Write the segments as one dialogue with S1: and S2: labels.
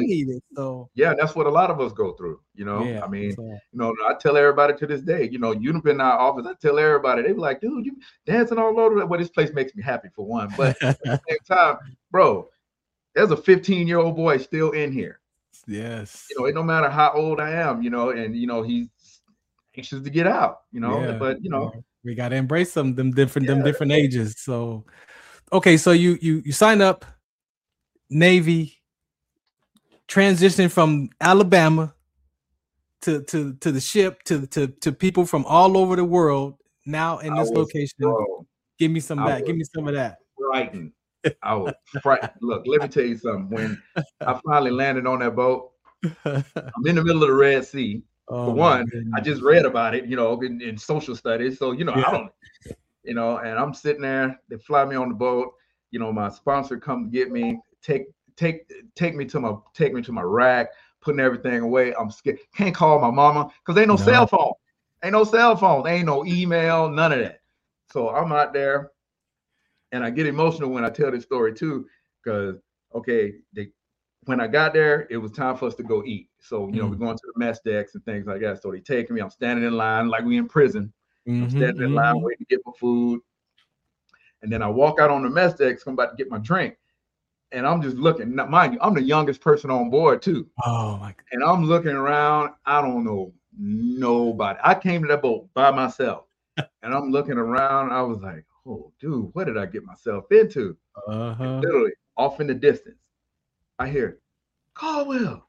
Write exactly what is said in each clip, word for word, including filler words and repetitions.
S1: need it. So
S2: yeah, that's what a lot of us go through. You know,
S1: yeah,
S2: I mean,
S1: so.
S2: you know, I tell everybody to this day, you know, you've been in our office. I tell everybody, they be like, dude, you dancing all over. Well, this place makes me happy for one, but at the same time, bro, there's a fifteen year old boy still in here.
S1: Yes.
S2: You know, it no matter how old I am, you know, and you know he's anxious to get out. You know,
S1: yeah.
S2: but you know,
S1: we got to embrace them, them different, yeah. them different ages. So, okay, so you you you sign up, Navy. Transition from Alabama to to to the ship to to to people from all over the world now in this was, location. Bro, give me some of that. Give me some of that.
S2: Frightened. I was frightened. Look, let me tell you something. When I finally landed on that boat, I'm in the middle of the Red Sea. Oh, for one, I just read about it, you know, in, in social studies. So, you know, yeah. I don't, you know, and I'm sitting there. They fly me on the boat. You know, my sponsor come to get me, take take take me to my take me to my rack, putting everything away. I'm scared. Can't call my mama because ain't no, no cell phone. Ain't no cell phone. Ain't no email. None of that. So I'm out there, and I get emotional when I tell this story too, because okay, they when I got there, it was time for us to go eat. So you know, mm. we're going to the mess decks and things like that. So they taking me. I'm standing in line like we in prison. Mm-hmm, I'm standing in mm-hmm. line waiting to get my food, and then I walk out on the mess decks. I'm about to get my drink. And I'm just looking, mind you, I'm the youngest person on board too.
S1: Oh my God.
S2: And I'm looking around. I don't know nobody. I came to that boat by myself. And I'm looking around. I was like, oh, dude, what did I get myself into? Uh-huh. Literally, off in the distance, I hear, Caldwell.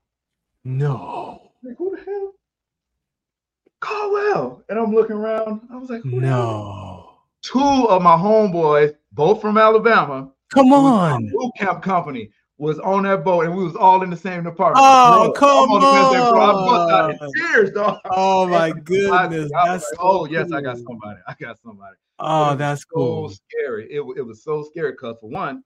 S1: No.
S2: Like, who the hell? Caldwell. And I'm looking around. I was like, who the
S1: no.
S2: hell? Two of my homeboys, both from Alabama.
S1: Come on.
S2: Boot camp company was on that boat, and we was all in the same department.
S1: Oh, bro, come on.
S2: on. Say, bro, I bust out in tears, dog.
S1: Oh, my goodness.
S2: I, I
S1: that's
S2: like,
S1: so
S2: oh, yes,
S1: cool.
S2: I got somebody. I got somebody.
S1: Oh, that's
S2: so
S1: cool.
S2: So scary. It, it was so scary because, for one,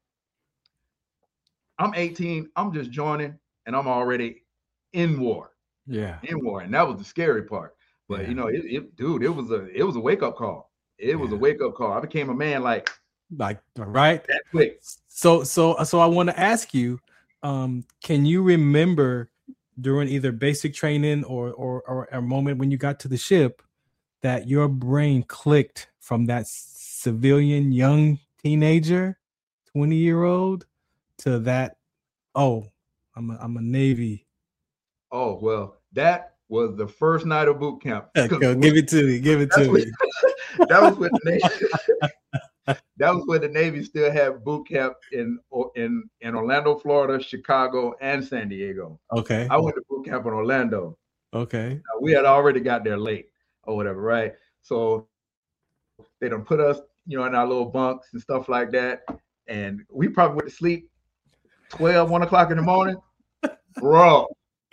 S2: I'm eighteen. I'm just joining, and I'm already in war.
S1: Yeah.
S2: In war. And that was the scary part. But, yeah. you know, it, it, dude, it was a it was a wake-up call. It yeah. was a wake-up call. I became a man like,
S1: like right
S2: that quick.
S1: So so so I want to ask you, um, can you remember during either basic training or, or or a moment when you got to the ship that your brain clicked from that civilian young teenager, twenty year old to that, oh, I'm a, I'm a Navy.
S2: Oh, well, that was the first night of boot camp.
S1: Go, give it to me. Give it to me.
S2: That was with the Navy. That was when the Navy still had boot camp in in in Orlando, Florida, Chicago, and San Diego.
S1: Okay.
S2: I went to boot camp in Orlando.
S1: Okay.
S2: Now, we had already got there late or whatever, right? So they done put us, you know, in our little bunks and stuff like that. And we probably went to sleep twelve, one o'clock in the morning. Bro,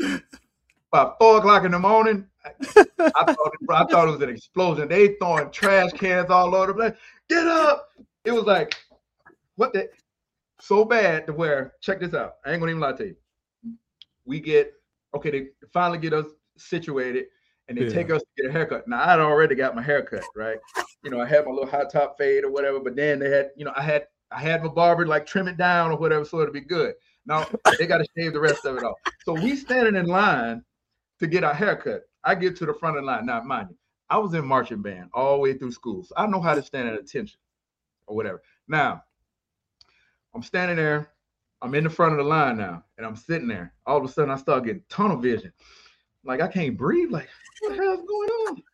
S2: about four o'clock in the morning, I, I, thought, I thought it was an explosion. They throwing trash cans all over the place. Get up. It was like, what the? So bad to where, check this out. I ain't gonna even lie to you. We get, okay, they finally get us situated and they yeah. take us to get a haircut. Now, I'd already got my haircut, right? You know, I had my little high top fade or whatever, but then they had, you know, I had, I had my barber like trim it down or whatever so it'd be good. Now, they got to shave the rest of it off. So we standing in line to get our haircut. I get to the front of the line. Now, mind you, I was in marching band all the way through school. So I know how to stand at attention or whatever. Now, I'm standing there. I'm in the front of the line now, and I'm sitting there. All of a sudden, I start getting tunnel vision. Like, I can't breathe. Like, what the hell's going on?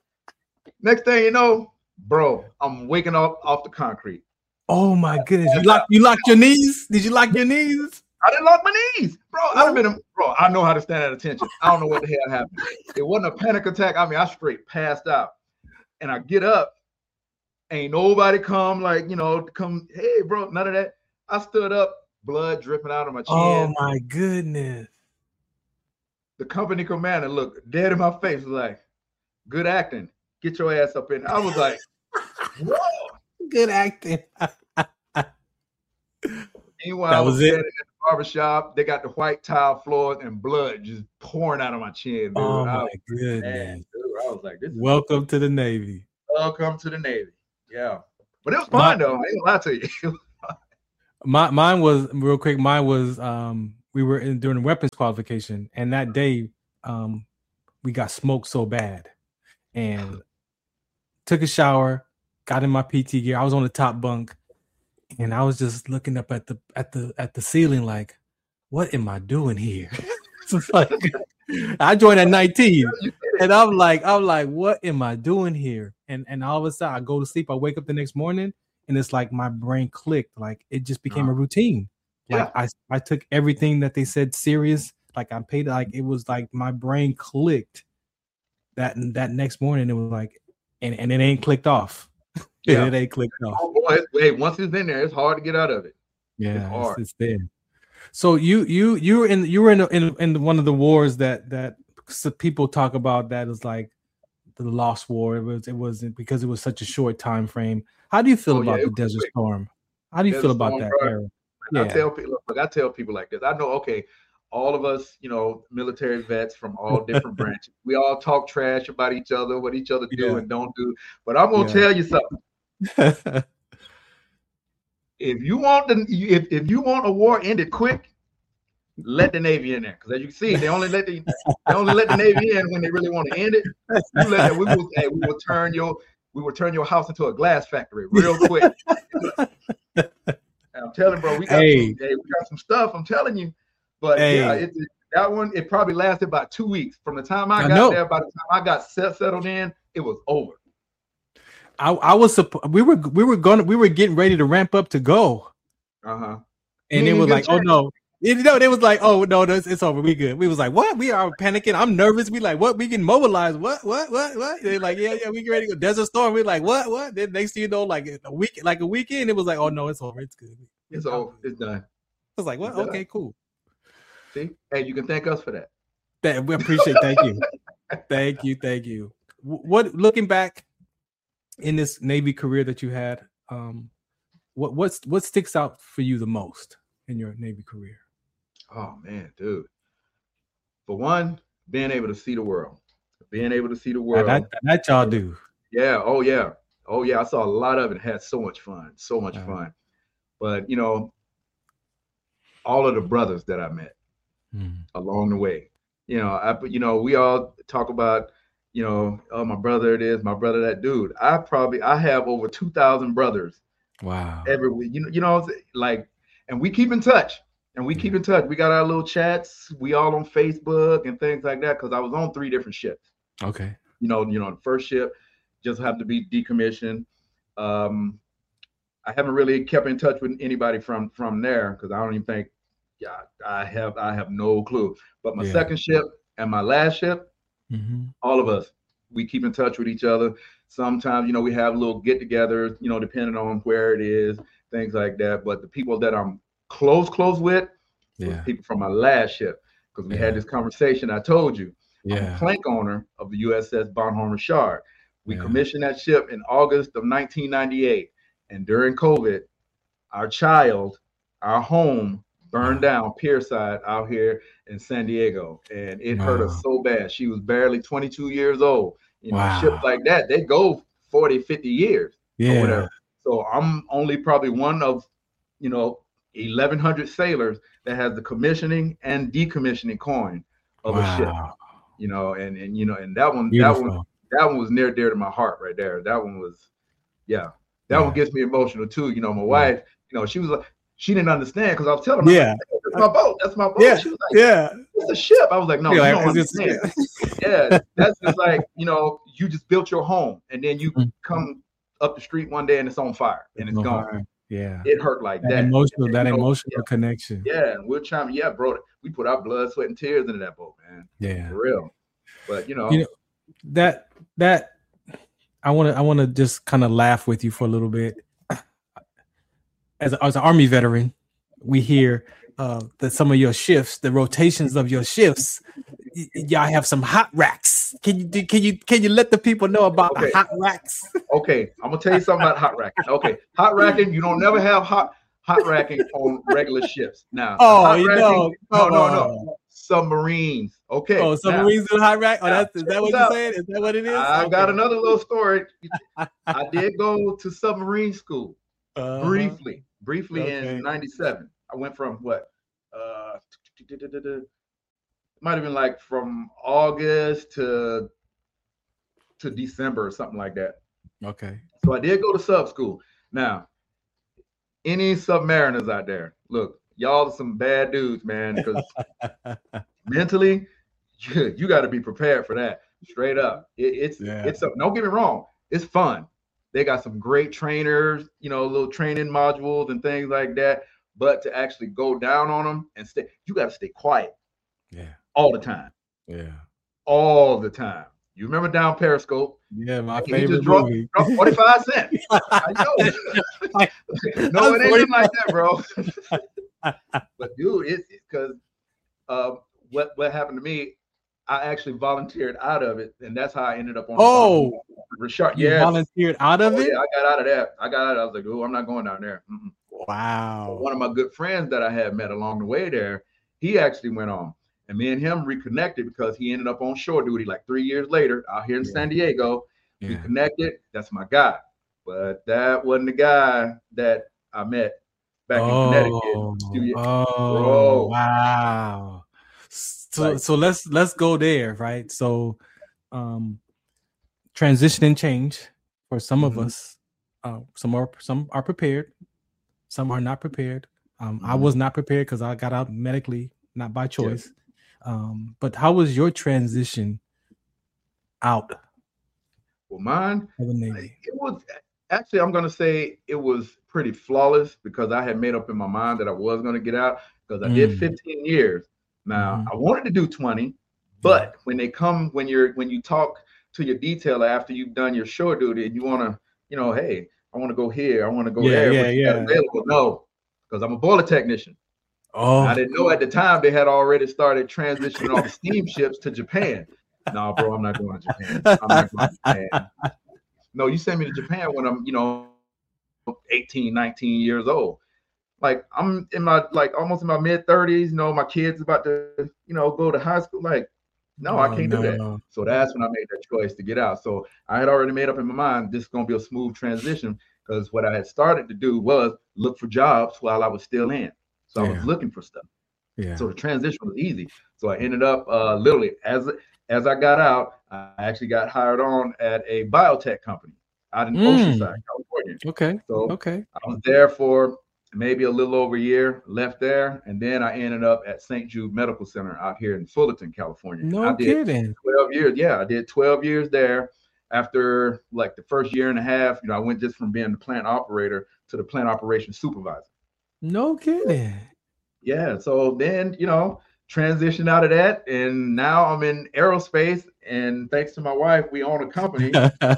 S2: Next thing you know, bro, I'm waking up off the concrete.
S1: Oh, my goodness. You locked, you locked your knees? Did you lock your knees?
S2: I didn't lock my knees, bro. I'd have been, bro. I know how to stand at attention. I don't know what the hell happened. It wasn't a panic attack. I mean, I straight passed out, and I get up. Ain't nobody come like you know come. Hey, bro, none of that. I stood up, blood dripping out of my chin.
S1: Oh my goodness!
S2: The company commander looked dead in my face, was like, "Good acting. Get your ass up in." I was like, "Whoa,
S1: good acting."
S2: Meanwhile,
S1: that
S2: I
S1: was,
S2: was
S1: it.
S2: In the barbershop. They got the white tile floors and blood just pouring out of my chin. Dude.
S1: Oh
S2: I
S1: my
S2: was,
S1: goodness!
S2: Man, dude, I was like, this
S1: "Welcome to the Navy."
S2: Welcome to the Navy. Yeah, but it was fun my, though. I ain't gonna lie to you.
S1: my mine was real quick. Mine was um, we were in during weapons qualification, and that day um, we got smoked so bad, and took a shower, got in my P T gear. I was on the top bunk, and I was just looking up at the at the at the ceiling like, what am I doing here? Like, I joined at nineteen, and I'm like, I'm like, what am I doing here? And and all of a sudden, I go to sleep. I wake up the next morning, and it's like my brain clicked. Like it just became uh-huh. a routine. Like yeah. I I took everything that they said serious. Like I paid. Like it was like my brain clicked. That that next morning, it was like, and and it ain't clicked off. Yeah, it ain't clicked off.
S2: Oh boy, hey, once it's in there, it's hard to get out of it.
S1: Yeah, it's hard. It's, it's there. So you you you were in you were in in in one of the wars that that people talk about that is like the Lost War. It was it wasn't because it was such a short time frame. How do you feel oh, about yeah, the Desert quick. Storm? How do you Desert feel about Storm, that era?
S2: Yeah. I tell people, look, I tell people like this. I know, okay, all of us, you know, military vets from all different branches. We all talk trash about each other, what each other do yeah. and don't do. But I'm gonna yeah. tell you something. If you want the if, if you want a war ended quick, let the Navy in there. Because as you can see, they only let the they only let the Navy in when they really want to end it. You let them, we will hey, we will turn your we will turn your house into a glass factory real quick. I'm telling bro, we got hey. some, hey, we got some stuff. I'm telling you, but hey. yeah, it, it, that one it probably lasted about two weeks. From the time I, I got know. there, by the time I got set, settled in, it was over.
S1: I, I was we were we were going we were getting ready to ramp up to go,
S2: uh huh,
S1: and they were like, "Oh no!" You know, they was like, "Oh no, it's, it's over. We good." We was like, "What?" We are panicking. I'm nervous. We like, "What?" We can mobilize. What? What? What? What? They're like, "Yeah, yeah, we get ready to go." Desert Storm. We like, "What? What?" Then next thing you know, like a week, like a weekend, it was like, "Oh no, it's over. It's good.
S2: It's, it's over. It's done." I
S1: was like, "What? Okay, cool."
S2: See, hey, you can thank us for that.
S1: That we appreciate. Thank you, thank you, thank you. What looking back in this Navy career that you had, um, what what's what sticks out for you the most in your Navy career?
S2: Oh man, dude. For one, being able to see the world, being able to see the world.
S1: That, that y'all do.
S2: Yeah. Oh yeah. Oh yeah. I saw a lot of it. Had so much fun. So much uh-huh. fun. But you know, all of the brothers that I met mm. along the way. You know, I you know we all talk about. You know, oh, my brother it is, my brother that dude. I probably I have over two thousand brothers.
S1: Wow.
S2: Every week. You know, you know, like, and we keep in touch. And we yeah. keep in touch. We got our little chats. We all on Facebook and things like that. Cause I was on three different ships.
S1: Okay.
S2: You know, you know, the first ship just happened to be decommissioned. Um, I haven't really kept in touch with anybody from from there because I don't even think, yeah, I have I have no clue. But my yeah. second ship and my last ship. Mm-hmm. All of us, we keep in touch with each other. Sometimes, you know, we have little get-togethers, you know, depending on where it is, things like that. But the people that I'm close, close with, yeah. was people from my last ship, because we yeah. had this conversation. I told you, yeah. I'm a plank owner of the U S S Bonhomme Richard. We yeah. commissioned that ship in August of nineteen ninety-eight, and during COVID, our child, our home, burned down Pierside out here in San Diego, and it wow. hurt us so bad. She was barely twenty-two years old. You know, wow. ships like that, they go forty, fifty years yeah. or whatever. So I'm only probably one of, you know, eleven hundred sailors that has the commissioning and decommissioning coin of wow. a ship. You know, and and you know, and that one, Beautiful. that one, that one was near dear to my heart right there. That one was, yeah, that yeah. one gets me emotional too. You know, my yeah. wife, you know, she was like. She didn't understand because I was telling her,
S1: yeah,
S2: like, that's my boat. That's my boat.
S1: Yeah,
S2: she was like,
S1: yeah,
S2: it's a ship. I was like, no,
S1: yeah,
S2: you don't understand. yeah, that's just like, you know, you just built your home and then you mm-hmm. come up the street one day and it's on fire and it's, it's gone. Fire.
S1: Yeah,
S2: it hurt like that.
S1: That emotional, and, that you know, emotional
S2: yeah.
S1: connection.
S2: Yeah, and we're trying. Yeah, bro, we put our blood, sweat, and tears into that boat, man.
S1: Yeah,
S2: for real. But you know,
S1: you know that that I want to I want to just kind of laugh with you for a little bit. As, a, as an Army veteran, we hear uh, that some of your shifts, the rotations of your shifts, y- y'all have some hot racks. Can you do, can you can you let the people know about okay. the hot racks?
S2: Okay, I'm gonna tell you something about hot racking. Okay, hot racking, you don't never have hot hot racking on regular ships. Now,
S1: oh, you
S2: racking,
S1: know,
S2: no, no, no, submarines. Okay,
S1: oh, submarines in hot rack. Oh, that's is that what you're saying? Is that what it is?
S2: I've okay. got another little story. I did go to submarine school uh-huh. briefly. Briefly okay. in ninety-seven. I went from what? Uh, it might have been like from August to to December or something like that.
S1: Okay.
S2: So I did go to sub school. Now, any submariners out there, look, y'all are some bad dudes, man, because mentally, you, you got to be prepared for that. Straight up. It, it's yeah. it's a, don't get me wrong, it's fun. They got some great trainers, you know, little training modules and things like that. But to actually go down on them and stay, you got to stay quiet.
S1: Yeah.
S2: All the time.
S1: Yeah.
S2: All the time. You remember down Periscope?
S1: Yeah, my
S2: he
S1: favorite
S2: just dropped,
S1: movie.
S2: dropped forty-five cents. I know. No, it ain't like that, bro. But dude, it's because uh, what what happened to me, I actually volunteered out of it, and that's how I ended up on.
S1: Oh,
S2: Richard,
S1: you
S2: yes.
S1: volunteered out of
S2: oh,
S1: it?
S2: Yeah, I got out of that. I got out. I was like, oh, I'm not going down there. Mm-mm.
S1: Wow.
S2: One of my good friends that I had met along the way there, he actually went on. And me and him reconnected because he ended up on shore duty like three years later out here in yeah. San Diego. Yeah. We connected. That's my guy. But that wasn't the guy that I met back
S1: oh,
S2: in Connecticut.
S1: Oh, Bro. Wow. So, like, so let's let's go there, right? So, um, transition and change for some mm-hmm. of us. Uh, some are some are prepared, some are not prepared. Um, mm-hmm. I was not prepared because I got out medically, not by choice. Yeah. Um, but how was your transition out?
S2: Well, mine, it was actually, I'm going to say it was pretty flawless because I had made up in my mind that I was going to get out because I mm. did fifteen years. Now mm-hmm. I wanted to do twenty, but yeah. when they come, when you're, when you talk to your detailer after you've done your shore duty and you want to, you know, hey, I want to go here, I want to go
S1: yeah,
S2: there.
S1: Yeah, yeah.
S2: Available? No, because I'm a boiler technician.
S1: Oh,
S2: I didn't know at the time they had already started transitioning all the steamships to Japan. No, bro, I'm not going to Japan. I'm not going to Japan. No, you send me to Japan when I'm, you know, eighteen, nineteen years old. Like I'm in my, like almost in my mid thirties, you know, my kid's about to, you know, go to high school. Like, no, oh, I can't no, do that. No. So that's when I made that choice to get out. So I had already made up in my mind, this is going to be a smooth transition because what I had started to do was look for jobs while I was still in. So yeah. I was looking for stuff.
S1: Yeah.
S2: So the transition was easy. So I ended up uh, literally as as I got out, I actually got hired on at a biotech company out in mm. Oceanside, California.
S1: Okay.
S2: So
S1: okay.
S2: I was there for maybe a little over a year, left there, and then I ended up at Saint Jude Medical Center out here in Fullerton, California.
S1: No
S2: I did
S1: kidding.
S2: twelve years. Yeah, I did twelve years there. After like the first year and a half, you know, I went just from being the plant operator to the plant operations supervisor.
S1: No kidding.
S2: Yeah. So then, you know, transitioned out of that. And now I'm in aerospace. And thanks to my wife, we own a company.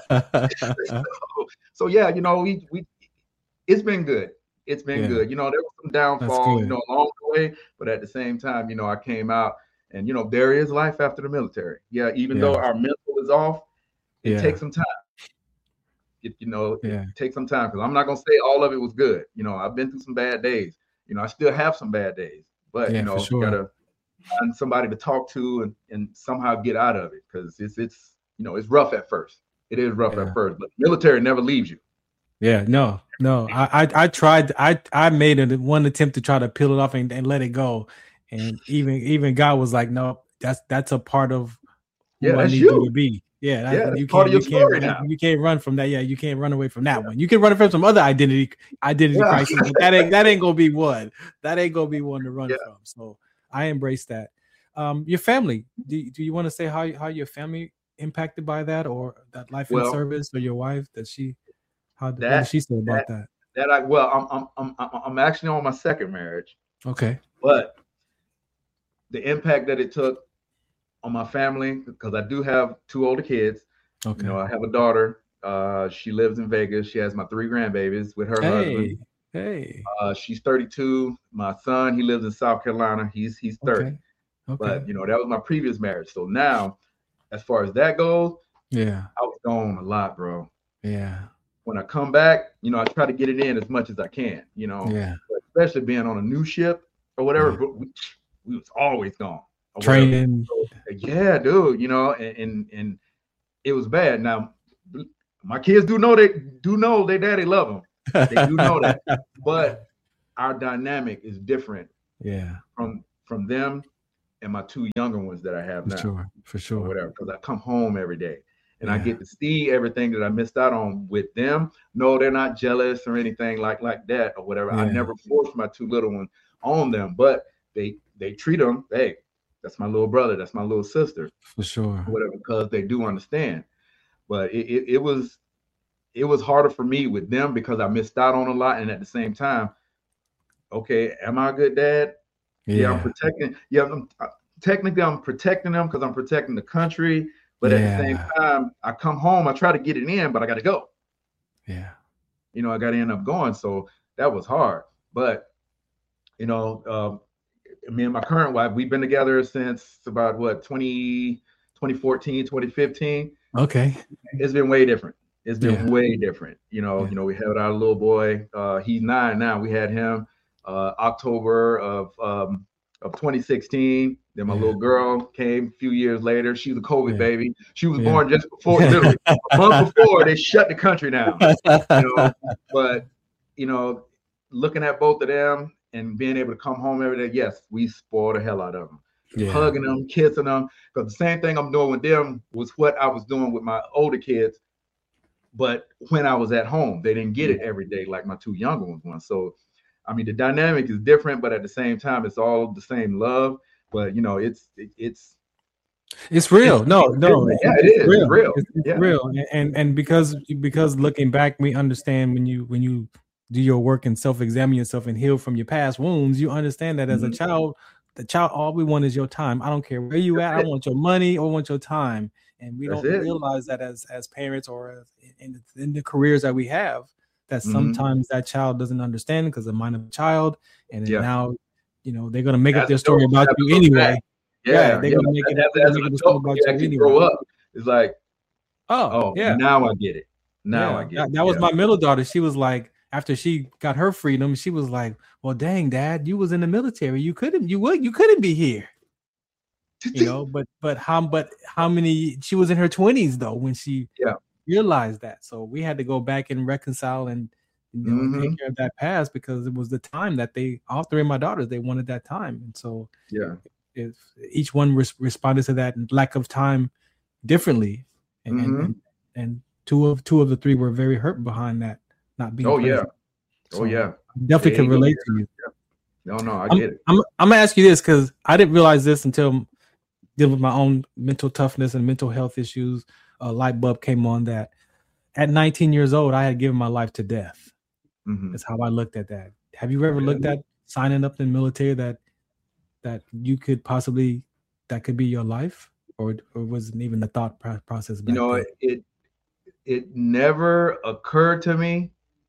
S2: so, so, yeah, you know, we, we, it's been good. It's been yeah. good. You know, there was some downfall, you know, along the way. But at the same time, you know, I came out and, you know, there is life after the military. Yeah. Even yeah. though our mental is off, it yeah. takes some time. It, you know, yeah. it takes some time because I'm not going to say all of it was good. You know, I've been through some bad days. You know, I still have some bad days, but yeah, you know, sure. you gotta find somebody to talk to and, and somehow get out of it because it's it's you know it's rough at first. It is rough yeah. at first, but military never leaves you.
S1: Yeah, no, no. I I, I tried. I I made a, one attempt to try to peel it off and, and let it go, and even even God was like, no, that's that's a part of who
S2: yeah,
S1: I need
S2: you
S1: to be. Yeah, that,
S2: yeah
S1: you
S2: can't, you,
S1: can't
S2: now.
S1: you can't run from that. Yeah, you can't run away from that yeah. one. You can run from some other identity identity
S2: yeah.
S1: crisis, but that ain't that ain't gonna be one. That ain't gonna be one to run yeah. from. So I embrace that. Um, your family. Do do you want to say how how your family impacted by that, or that life in well, service, or your wife? That she how that, what did she say about that?
S2: That, that I well, I'm I'm I'm I'm actually on my second marriage.
S1: Okay,
S2: but the impact that it took on my family, because I do have two older kids.
S1: Okay.
S2: You know, I have a daughter. Uh, she lives in Vegas. She has my three grandbabies with her
S1: hey,
S2: husband.
S1: Hey.
S2: Uh, she's thirty-two. My son, he lives in South Carolina. He's he's thirty.
S1: Okay. Okay.
S2: But you know, that was my previous marriage. So now, as far as that goes,
S1: yeah,
S2: I was gone a lot, bro.
S1: Yeah.
S2: When I come back, you know, I try to get it in as much as I can. You know,
S1: yeah.
S2: But especially being on a new ship or whatever. Yeah. But we, we was always gone.
S1: Training.
S2: So, yeah, dude, you know, and, and and it was bad. Now, my kids do know they do know their daddy love them. They do know that. But our dynamic is different.
S1: Yeah.
S2: From from them and my two younger ones that I have
S1: For
S2: now.
S1: sure, for
S2: Or
S1: sure.
S2: whatever, because I come home every day and I
S1: Yeah.
S2: get to see everything that I missed out on with them. No, they're not jealous or anything like like that or whatever. I
S1: Yeah.
S2: never forced my two little ones on them, but they they treat them, hey, that's my little brother, that's my little sister,
S1: For sure.
S2: or whatever, because they do understand. But it, it, it was it was harder for me with them because I missed out on a lot, and at the same time, okay, am I a good dad? Yeah, I'm
S1: Yeah.
S2: protecting. Yeah, I'm, uh, technically I'm protecting them because I'm protecting the country. But at the same
S1: Yeah.
S2: time, I come home, I try to get it in, but I got to go.
S1: Yeah.
S2: You know, I got to end up going. So that was hard. But you know, um, me and my current wife, we've been together since about what twenty, twenty fourteen, twenty fifteen.
S1: Okay.
S2: It's been way different. It's been
S1: Yeah.
S2: way different. You know,
S1: Yeah.
S2: you know, we had our little boy. Uh, he's nine now. We had him uh, October of um, of twenty sixteen. Then my
S1: Yeah.
S2: little girl came a few years later. She's a COVID
S1: Yeah.
S2: baby. She was
S1: Yeah.
S2: born just before, literally a month before they shut the country down. You know, but you know, looking at both of them and being able to come home every day, yes, we spoil the hell out of them.
S1: Yeah.
S2: Hugging them, kissing them, because the same thing I'm doing with them was what I was doing with my older kids. But when I was at home, they didn't get it every day like my two younger ones were. So, I mean, the dynamic is different, but at the same time, it's all the same love. But you know, it's it, it's
S1: It's real.
S2: it's,
S1: No,
S2: it's
S1: no,
S2: different.
S1: it's,
S2: Yeah, it
S1: it's
S2: is.
S1: real.
S2: It's real.
S1: It's, it's
S2: Yeah.
S1: real. And and because because looking back, we understand when you when you do your work and self-examine yourself and heal from your past wounds, you understand that as a
S2: Mhm.
S1: child, the child, all we want is your time. I don't care where you at. I
S2: That's it.
S1: want your money or I want your time. And we
S2: That's
S1: don't
S2: it.
S1: realize that as as parents or as in, in the careers that we have, that
S2: Mhm.
S1: sometimes that child doesn't understand because the mind of a child, and then
S2: Yeah.
S1: now, you know, they're gonna make up
S2: As
S1: their story
S2: adults,
S1: about
S2: have to
S1: you
S2: look
S1: anyway.
S2: back. Yeah,
S1: Right? They're
S2: yeah.
S1: gonna make it.
S2: As,
S1: They're
S2: as
S1: gonna
S2: an
S1: make up a story
S2: adult, when
S1: about
S2: you
S1: you
S2: actually
S1: anyway.
S2: grow up, it's like,
S1: Oh,
S2: oh,
S1: yeah.
S2: now I get it. Now
S1: Yeah,
S2: I get
S1: that,
S2: it.
S1: that was
S2: Yeah.
S1: my middle daughter. She was like, after she got her freedom, she was like, "Well, dang, Dad, you was in the military. You couldn't, you would, you couldn't be here, you know." But but how but how many? She was in her twenties though when she
S2: Yeah.
S1: realized that. So we had to go back and reconcile and you know
S2: Mhm.
S1: take care of that past because it was the time that they all three of my daughters they wanted that time, and so
S2: Yeah.
S1: if each one res- responded to that lack of time differently, and and,
S2: Mhm.
S1: and and two of two of the three were very hurt behind that not being
S2: Oh yeah.
S1: present.
S2: Oh
S1: So
S2: yeah.
S1: I definitely
S2: They
S1: can
S2: ain't gonna
S1: relate
S2: get
S1: to you.
S2: No, no, I
S1: I'm,
S2: get it.
S1: I'm, I'm gonna ask you this because I didn't realize this until dealing with my own mental toughness and mental health issues. A light bulb came on that at nineteen years old, I had given my life to death.
S2: Mhm.
S1: That's how I looked at that. Have you ever
S2: Yeah.
S1: looked at signing up in the military that that you could possibly that could be your life, or or wasn't even the thought pro- process
S2: You
S1: back
S2: know,
S1: then?
S2: it it never occurred to me,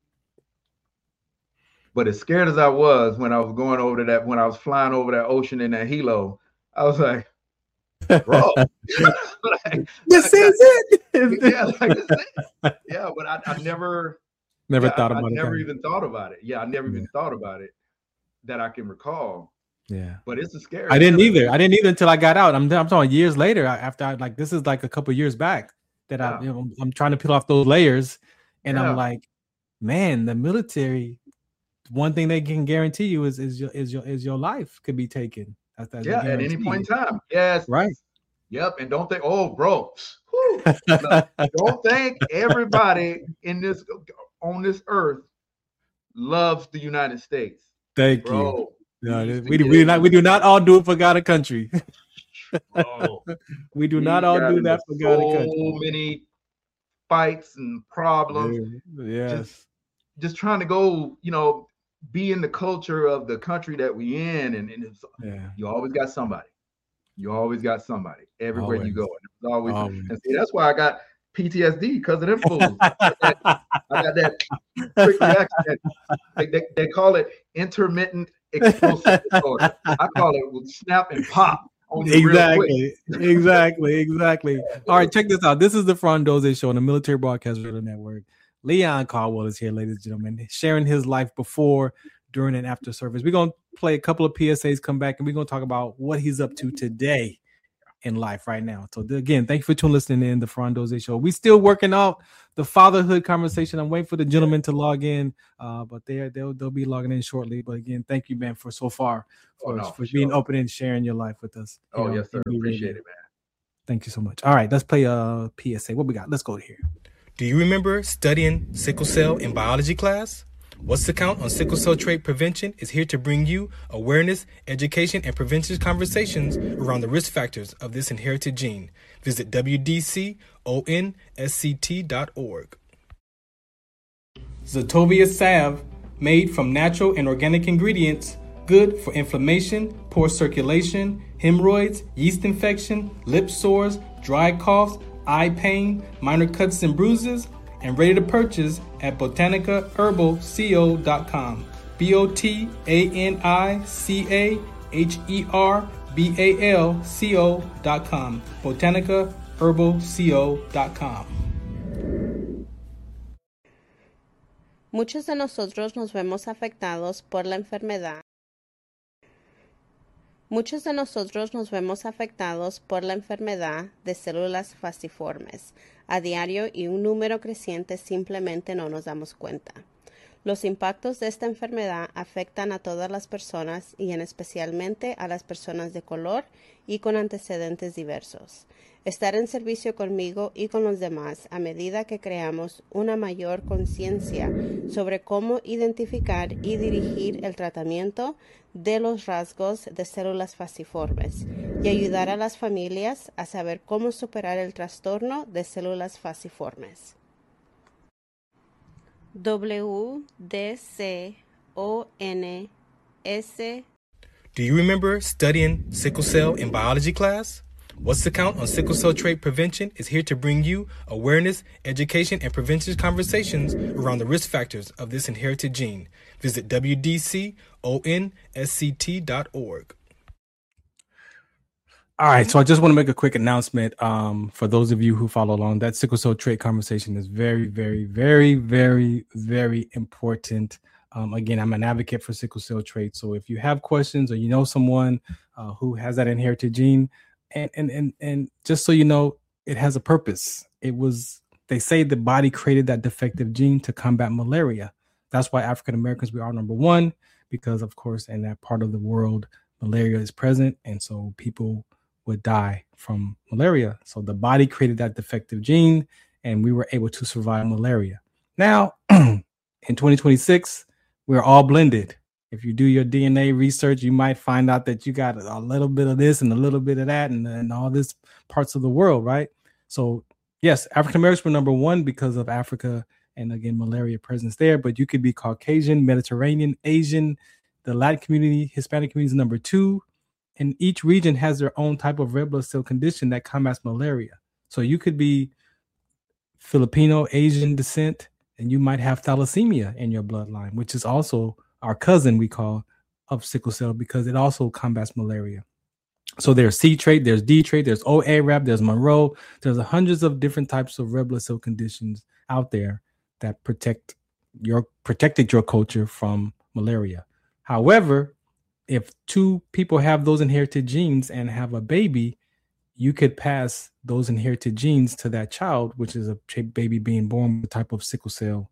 S2: but as scared as I was when I was going over to that, when I was flying over that ocean in that helo, I was like, bro, like,
S1: This
S2: I got-
S1: is it.
S2: yeah, like this is it. Yeah, but I, I never,
S1: Never
S2: yeah, I-
S1: thought
S2: I,
S1: about it.
S2: never
S1: kind of-
S2: even thought about it. Yeah, I never
S1: Yeah.
S2: even thought about it that I can recall.
S1: Yeah.
S2: But it's a scary.
S1: I didn't
S2: feeling.
S1: either. I didn't either until I got out. I'm I'm talking years later. I- After I like this is like a couple years back that I
S2: Yeah.
S1: you know I'm, I'm trying to peel off those layers, and
S2: Yeah.
S1: I'm like, man, the military. One thing they can guarantee you is is your is your is your life could be taken. That's, that's a
S2: Yeah, at any
S1: guarantee.
S2: point in time. Yes.
S1: Right.
S2: Yep. And don't think, oh, bro, whew, look, don't think everybody in this on this earth loves the United States,
S1: Thank you.
S2: bro.
S1: No,
S2: used to
S1: we, do,
S2: get
S1: we do
S2: it.
S1: not we do not all do it for God and country.
S2: Bro,
S1: We do
S2: we
S1: not all
S2: got
S1: do
S2: into
S1: that for God and
S2: so
S1: country.
S2: many fights and problems.
S1: Yeah. Yes.
S2: Just trying to go, you know, be in the culture of the country that we in, and, and it's,
S1: Yeah.
S2: you always got somebody. You always got somebody everywhere you
S1: Always.
S2: go. And it's always,
S1: Always.
S2: and see, that's why I got P T S D because of them fools. I got that, I got that quick reaction. That, they, they, they call it intermittent explosive disorder. I call it with snap and pop. On you real quick.
S1: Exactly, exactly, exactly. All right, check this out. This is the Frondoze Show on the Military Broadcast Radio Network. Leon Caldwell is here, ladies and gentlemen, sharing his life before, during, and after service. We're going to play a couple of P S As, come back, and we're going to talk about what he's up to today in life right now. So again, thank you for tuning listening in the Ferran Show. We still working out the fatherhood conversation. I'm waiting for the gentleman to log in, uh, but they they'll they'll be logging in shortly. But again, thank you, man, for so far for,
S2: oh, no,
S1: for
S2: for
S1: being
S2: sure.
S1: open and sharing your life with us.
S2: Oh yes, sir. Appreciate it, man.
S1: Thank you so much. All right, let's play a P S A. What we got? Let's go here. Do you remember studying sickle cell in biology class? What's the Count on Sickle Cell Trait Prevention is here to bring you awareness, education, and prevention conversations around the risk factors of this inherited gene. Visit w d c o n s c t dot org. Zetovia salve, made from natural and organic ingredients, good for inflammation, poor circulation, hemorrhoids, yeast infection, lip sores, dry coughs, eye pain, minor cuts and bruises, and ready to purchase at botanica herbal co dot com. B O T A N I C A H E R B A L C O dot com. botanica herbal co dot com.
S3: Muchos de nosotros nos vemos afectados por la enfermedad. Muchos de nosotros nos vemos afectados por la enfermedad de células falciformes a diario y un número creciente simplemente no nos damos cuenta. Los impactos de esta enfermedad afectan a todas las personas y en especialmente a las personas de color y con antecedentes diversos. Estar en servicio conmigo y con los demás a medida que creamos una mayor conciencia sobre cómo identificar y dirigir el tratamiento de los rasgos de células falciformes y ayudar a las familias a saber cómo superar el trastorno de células falciformes. W D C O N S.
S1: Do you remember studying sickle cell in biology class? What's the Count on Sickle Cell Trait Prevention is here to bring you awareness, education, and prevention conversations around the risk factors of this inherited gene. Visit w d c o n s c t dot org. All right, so I just want to make a quick announcement um, for those of you who follow along. That sickle cell trait conversation is very, very, very, very, very important. Um, again, I'm an advocate for sickle cell trait. So if you have questions or you know someone uh, who has that inherited gene, and and and and just so you know, it has a purpose. It was, they say the body created that defective gene to combat malaria. That's why African Americans, we are number one, because of course, in that part of the world, malaria is present. And so people would die from malaria. So the body created that defective gene and we were able to survive malaria. Now, in twenty twenty-six, we're all blended. If you do your D N A research, you might find out that you got a little bit of this and a little bit of that and, and all this parts of the world, right? So yes, African Americans were number one because of Africa and again, malaria presence there, but you could be Caucasian, Mediterranean, Asian, the Latin community, Hispanic community is number two. And each region has their own type of red blood cell condition that combats malaria. So you could be Filipino, Asian descent, and you might have thalassemia in your bloodline, which is also our cousin, we call, of sickle cell because it also combats malaria. So there's C trait, there's D trait, there's O A R A B, there's Monroe. There's hundreds of different types of red blood cell conditions out there that protect your protected your culture from malaria. However, if two people have those inherited genes and have a baby, you could pass those inherited genes to that child, which is a baby being born with a type of sickle cell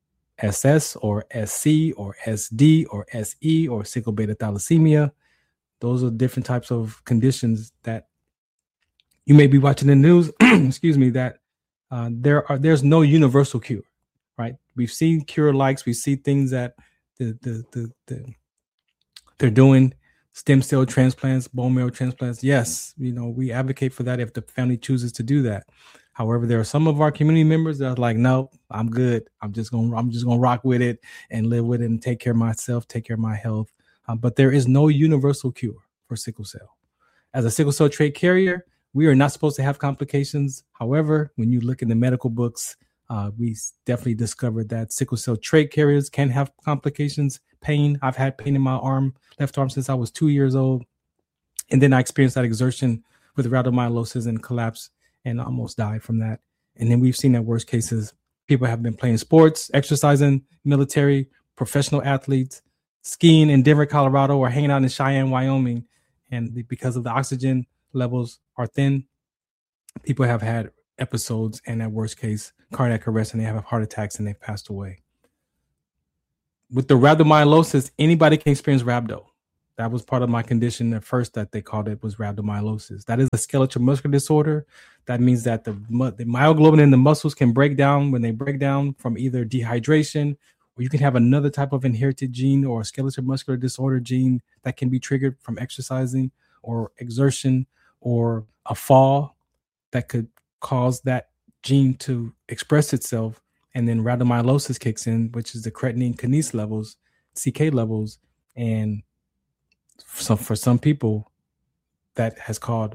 S1: S S or S C or S D or S E or sickle beta thalassemia. Those are different types of conditions that you may be watching the news, excuse me, that uh, there are there's no universal cure, right? We've seen cure likes, we see things that the the the, the they're doing stem cell transplants, bone marrow transplants. Yes, you know, we advocate for that if the family chooses to do that. However, there are some of our community members that are like, no, I'm good. I'm just going to I'm just going to rock with it and live with it and take care of myself, take care of my health. Um, but there is no universal cure for sickle cell. As a sickle cell trait carrier, we are not supposed to have complications. However, when you look in the medical books, uh, we definitely discovered that sickle cell trait carriers can have complications, pain. I've had pain in my arm, left arm since I was two years old. And then I experienced that exertion with rhabdomyolysis and collapse and almost died from that. And then we've seen that worst cases. People have been playing sports, exercising, military, professional athletes, skiing in Denver, Colorado, or hanging out in Cheyenne, Wyoming. And because of the oxygen levels are thin, people have had episodes and at worst case cardiac arrest, and they have heart attacks and they've passed away. With the rhabdomyolysis, anybody can experience rhabdo. That was part of my condition at first that they called it was rhabdomyolysis. That is a skeletal muscular disorder. That means that the, the myoglobin in the muscles can break down when they break down from either dehydration, or you can have another type of inherited gene or a skeletal muscular disorder gene that can be triggered from exercising or exertion or a fall that could cause that gene to express itself. And then rhabdomyolysis kicks in, which is the creatinine kinase levels, C K levels. And so for some people, that has caused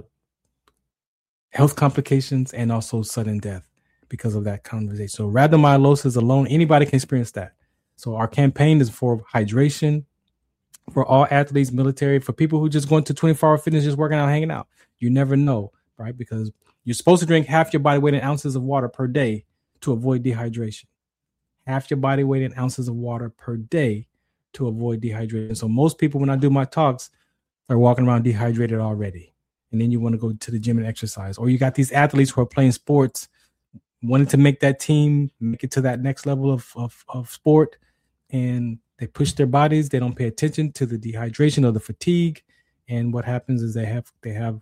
S1: health complications and also sudden death because of that conversation. So rhabdomyolysis alone, anybody can experience that. So our campaign is for hydration, for all athletes, military, for people who just go into twenty-four hour fitness, just working out, hanging out. You never know, right? Because you're supposed to drink half your body weight in ounces of water per day to avoid dehydration. Half your body weight in ounces of water per day to avoid dehydration. So most people, when I do my talks, are walking around dehydrated already. And then you want to go to the gym and exercise. Or you got these athletes who are playing sports, wanting to make that team, make it to that next level of, of, of sport. And they push their bodies. They don't pay attention to the dehydration or the fatigue. And what happens is they have they have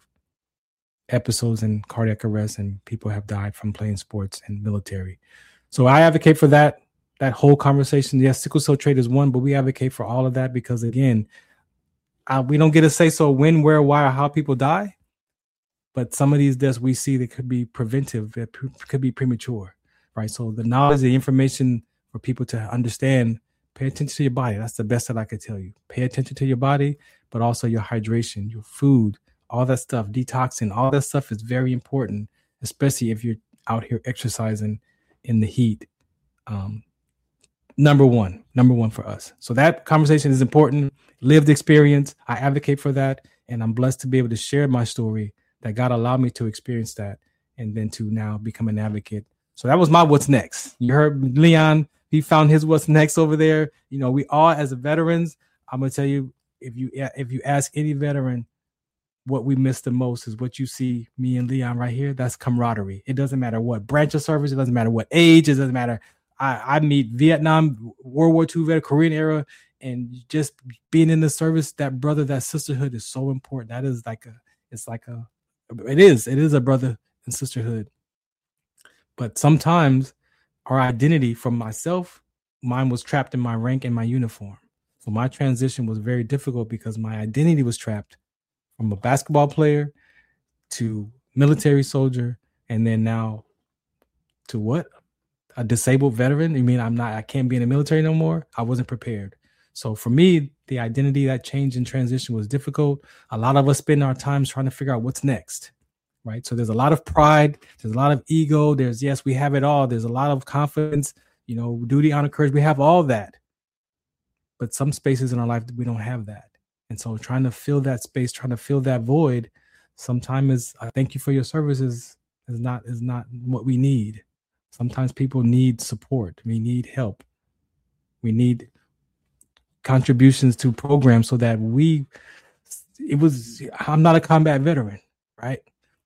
S1: episodes in cardiac arrest, and people have died from playing sports and military. So I advocate for that, that whole conversation. Yes, sickle cell trait is one, but we advocate for all of that because, again, uh, we don't get to say so when, where, why, or how people die. But some of these deaths we see that could be preventive, that could be premature, right? So the knowledge, the information for people to understand, pay attention to your body. That's the best that I could tell you. Pay attention to your body, but also your hydration, your food, all that stuff, detoxing, all that stuff is very important, especially if you're out here exercising in the heat. Um, number one, number one for us. So that conversation is important. Lived experience. I advocate for that. And I'm blessed to be able to share my story, that God allowed me to experience that, and then to now become an advocate. So that was my what's next. You heard Leon, he found his what's next over there. You know, we all as veterans, I'm going to tell you, if you if you ask any veteran, what we miss the most is what you see me and Leon right here. That's camaraderie. It doesn't matter what branch of service. It doesn't matter what age. It doesn't matter. I, I meet Vietnam, World War Two veteran, Korean era, and just being in the service, that brother, that sisterhood is so important. That is like a, it's like a, it is, it is a brother and sisterhood. But sometimes our identity, from myself, mine was trapped in my rank and my uniform. So my transition was very difficult because my identity was trapped from a basketball player to military soldier, and then now to what? A disabled veteran? You mean I'm not, I can't be in the military no more? I wasn't prepared. So for me, the identity, that change and transition was difficult. A lot of us spend our time trying to figure out what's next, right? So there's a lot of pride. There's a lot of ego. There's, yes, we have it all. There's a lot of confidence, you know, duty, honor, courage. We have all that. But some spaces in our life, we don't have that. And so trying to fill that space, trying to fill that void, sometimes is, I thank you for your services, is not, is not what we need. Sometimes people need support. We need help. We need contributions to programs so that we, it was, I'm not a combat veteran, right?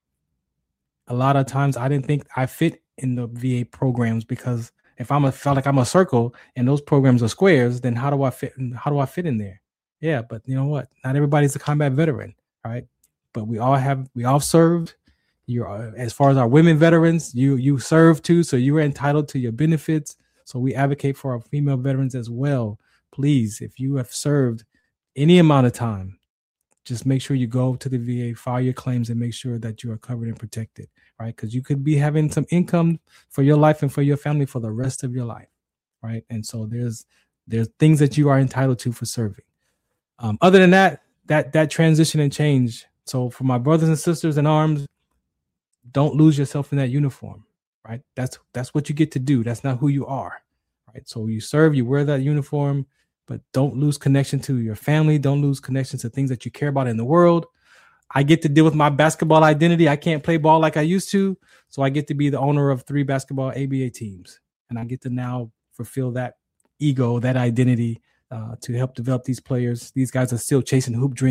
S1: A lot of times I didn't think I fit in the V A programs because if I'm a, felt like I'm a circle and those programs are squares, then how do I fit? How do I fit in there? Yeah, but you know what? Not everybody's a combat veteran, right? But we all have, we all served. You're, as far as our women veterans, you you serve too, so you are entitled to your benefits. So we advocate for our female veterans as well. Please, if you have served any amount of time, just make sure you go to the V A, file your claims, and make sure that you are covered and protected, right? Because you could be having some income for your life and for your family for the rest of your life, right? And so there's there's things that you are entitled to for serving. Um, other than that, that that transition and change. So for my brothers and sisters in arms, don't lose yourself in that uniform, right? That's that's what you get to do. That's not who you are, right? So you serve, you wear that uniform, but don't lose connection to your family. Don't lose connection to things that you care about in the world. I get to deal with my basketball identity. I can't play ball like I used to, so I get to be the owner of three basketball A B A teams, and I get to now fulfill that ego, that identity, uh, to help develop these players. These guys are still chasing hoop dreams.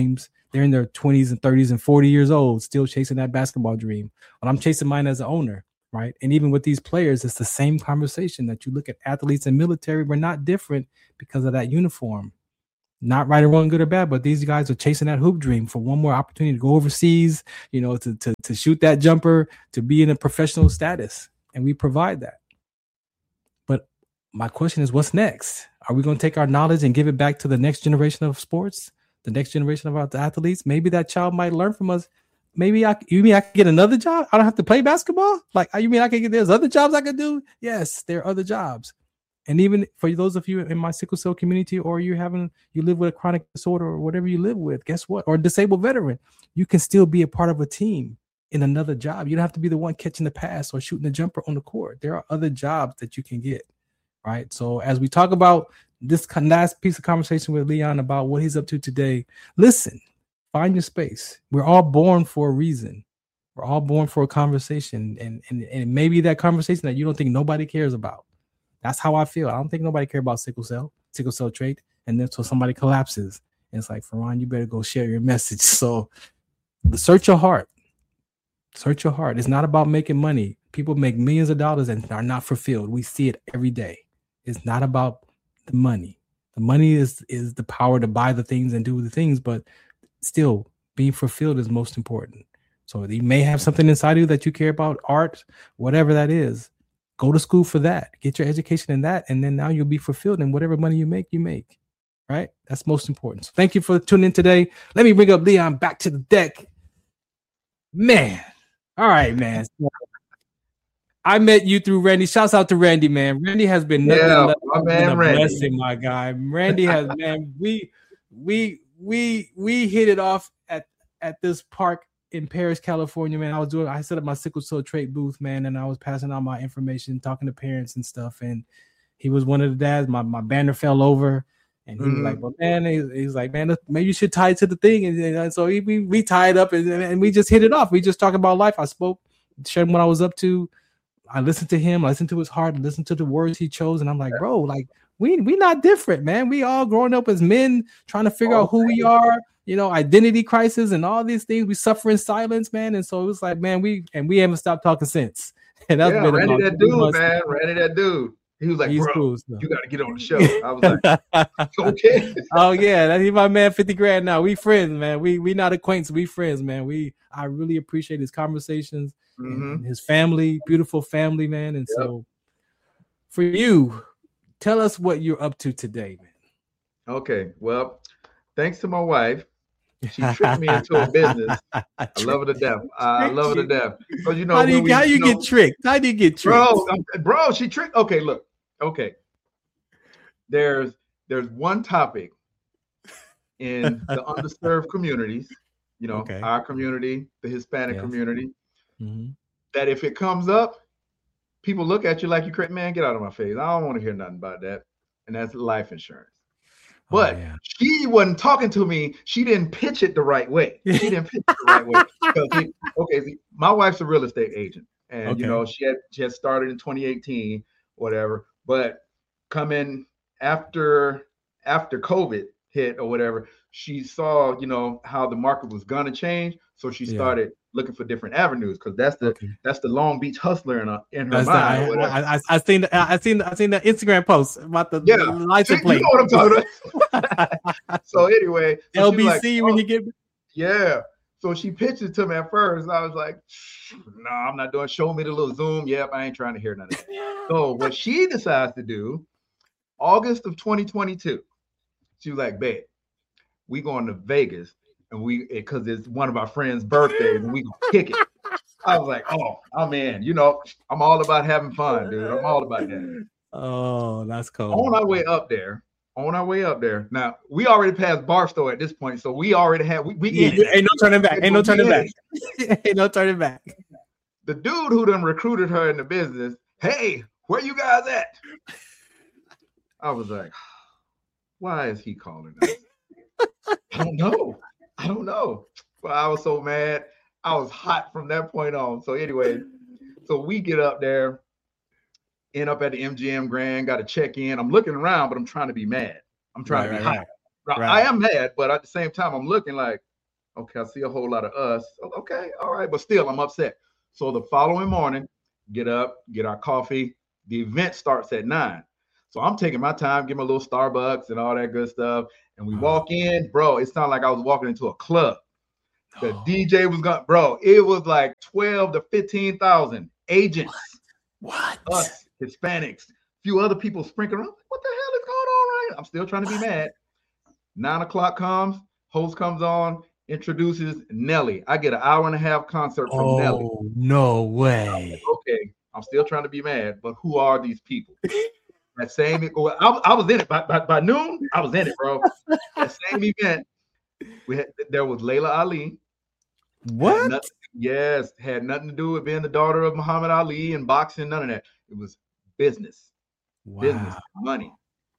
S1: they're in their twenties and thirties and forty years old, still chasing that basketball dream. But I'm chasing mine as an owner, right? And even with these players, it's the same conversation that you look at athletes and military. We're not different because of that uniform. Not right or wrong, good or bad, but these guys are chasing that hoop dream for one more opportunity to go overseas, you know, to, to, to shoot that jumper, to be in a professional status. And we provide that. But my question is, what's next? Are we going to take our knowledge and give it back to the next generation of sports, the next generation of our athletes? Maybe that child might learn from us. Maybe I, you mean I can get another job? I don't have to play basketball? Like, you mean I can get, there's other jobs I could do? Yes, there are other jobs. And even for those of you in my sickle cell community, or you having you live with a chronic disorder or whatever you live with, guess what? Or a disabled veteran, you can still be a part of a team in another job. You don't have to be the one catching the pass or shooting the jumper on the court. There are other jobs that you can get, right? So as we talk about this last piece of conversation with Leon about what he's up to today, listen, find your space. We're all born for a reason. We're all born for a conversation, and and, and maybe that conversation that you don't think nobody cares about. That's how I feel. I don't think nobody cares about sickle cell, sickle cell trait. And then so somebody collapses. And it's like, Ferran, you better go share your message. So search your heart. Search your heart. It's not about making money. People make millions of dollars and are not fulfilled. We see it every day. It's not about the money. The money is, is the power to buy the things and do the things, but still being fulfilled is most important. So you may have something inside you that you care about, art, whatever that is. Go to school for that. Get your education in that. And then now you'll be fulfilled in whatever money you make, you make. Right? That's most important. So thank you for tuning in today. Let me bring up Leon back to the deck. Man. All right, man. I met you through Randy. Shouts out to Randy, man. Randy has been nothing
S2: yeah,
S1: less
S2: my man,
S1: than a
S2: Randy.
S1: blessing, my guy. Randy has, man, we we we we hit it off at at this park in Paris, California, man. I was doing, I set up my sickle cell trait booth, man, and I was passing out my information, talking to parents and stuff. And he was one of the dads. My my banner fell over, and he mm-hmm. was like, "Well, man," he, he's like, "Man, maybe you should tie it to the thing." And, and so he, we we tied up, and, and we just hit it off. We just talked about life. I spoke, shared what I was up to. I listened to him. I listened to his heart. Listened to the words he chose, and I'm like, bro, like we we not different, man. We all growing up as men, trying to figure oh, out who man. we are. You know, identity crisis and all these things. We suffer in silence, man. And so it was like, man, we and we haven't stopped talking since. And that's
S2: yeah,
S1: been
S2: Randy, that dude,
S1: months.
S2: man. Randy, that dude. He was like,
S1: He's
S2: bro,
S1: cool, so.
S2: you got to get on the show. I was like, okay.
S1: Oh yeah, that, he's my man. fifty grand now. We friends, man. We we not acquaintances. We friends, man. We I really appreciate his conversations, mm-hmm. and his family, beautiful family, man. And yep. so, for you, tell us what you're up to today, man.
S2: Okay. Well, thanks to my wife. She tricked me into a business. I love her to death. I love her to death. So you know,
S1: how do you,
S2: we,
S1: how you, you know, get tricked? How do you get tricked,
S2: bro? Bro, she tricked. Okay, look. Okay, there's there's one topic in the underserved communities. You know, okay. our community, the Hispanic yes. community. Mm-hmm. That if it comes up, people look at you like you crazy. Man, get out of my face. I don't want to hear nothing about that. And that's life insurance. But oh, yeah. she wasn't talking to me. She didn't pitch it the right way. She didn't pitch it the right way. He, okay, see, my wife's a real estate agent, and okay. you know she had she had started in twenty eighteen, whatever. But coming after after COVID hit or whatever, she saw you know how the market was gonna change, so she started yeah. looking for different avenues because that's the okay. that's the Long Beach hustler in, a, in her that's mind.
S1: The, I, I, I seen the, I seen the, I seen the Instagram post about the,
S2: yeah.
S1: the license plate.
S2: You know what I'm talking about. So anyway, so
S1: L B C like,
S2: oh,
S1: when you get
S2: yeah. So she pitched it to me at first. And I was like, no, nah, I'm not doing. Show me the little Zoom. Yep, I ain't trying to hear none of that. So what she decides to do, August of twenty twenty-two, she was like, babe, we going to Vegas. And we, because it's one of our friends' birthdays, and we gonna kick it. I was like, oh, I'm in. You know, I'm all about having fun, dude. I'm all about that.
S1: Oh, that's cool.
S2: On our way up there, on our way up there. Now we already passed Barstow at this point, so we already have we, we
S1: yeah,
S2: in.
S1: Ain't no turning back. Ain't no turning back. Ain't no turning back.
S2: The dude who done recruited her in the business, hey, where you guys at? I was like, why is he calling us? I don't know. I don't know. But I was so mad. I was hot from that point on. So anyway, so we get up there, end up at the M G M Grand, got to check in. I'm looking around, but I'm trying to be mad. I'm trying right, to be
S1: right,
S2: hot.
S1: Right.
S2: I am mad, but at the same time, I'm looking like, Okay, I see a whole lot of us. Okay, all right, but still, I'm upset. So the following morning, get up, get our coffee. The event starts at nine. So I'm taking my time, get my little Starbucks and all that good stuff. And we walk in, bro. It sounded like I was walking into a club. The
S1: Oh.
S2: D J was going, bro. It was like twelve to fifteen thousand agents.
S1: What?
S2: Us, Hispanics, a few other people sprinkling around. What the hell is going on right now? I'm still trying to be mad. Nine o'clock comes, host comes on, introduces Nelly. I get an hour and a half concert from
S1: oh,
S2: Nelly.
S1: No way.
S2: Like, okay, I'm still trying to be mad, but who are these people? That same, I, I was in it by, by, by noon. I was in it, bro. That same event, we had there was Layla Ali.
S1: What?
S2: Had nothing, yes, had nothing to do with being the daughter of Muhammad Ali and boxing. None of that. It was business,
S1: Wow.
S2: business, money.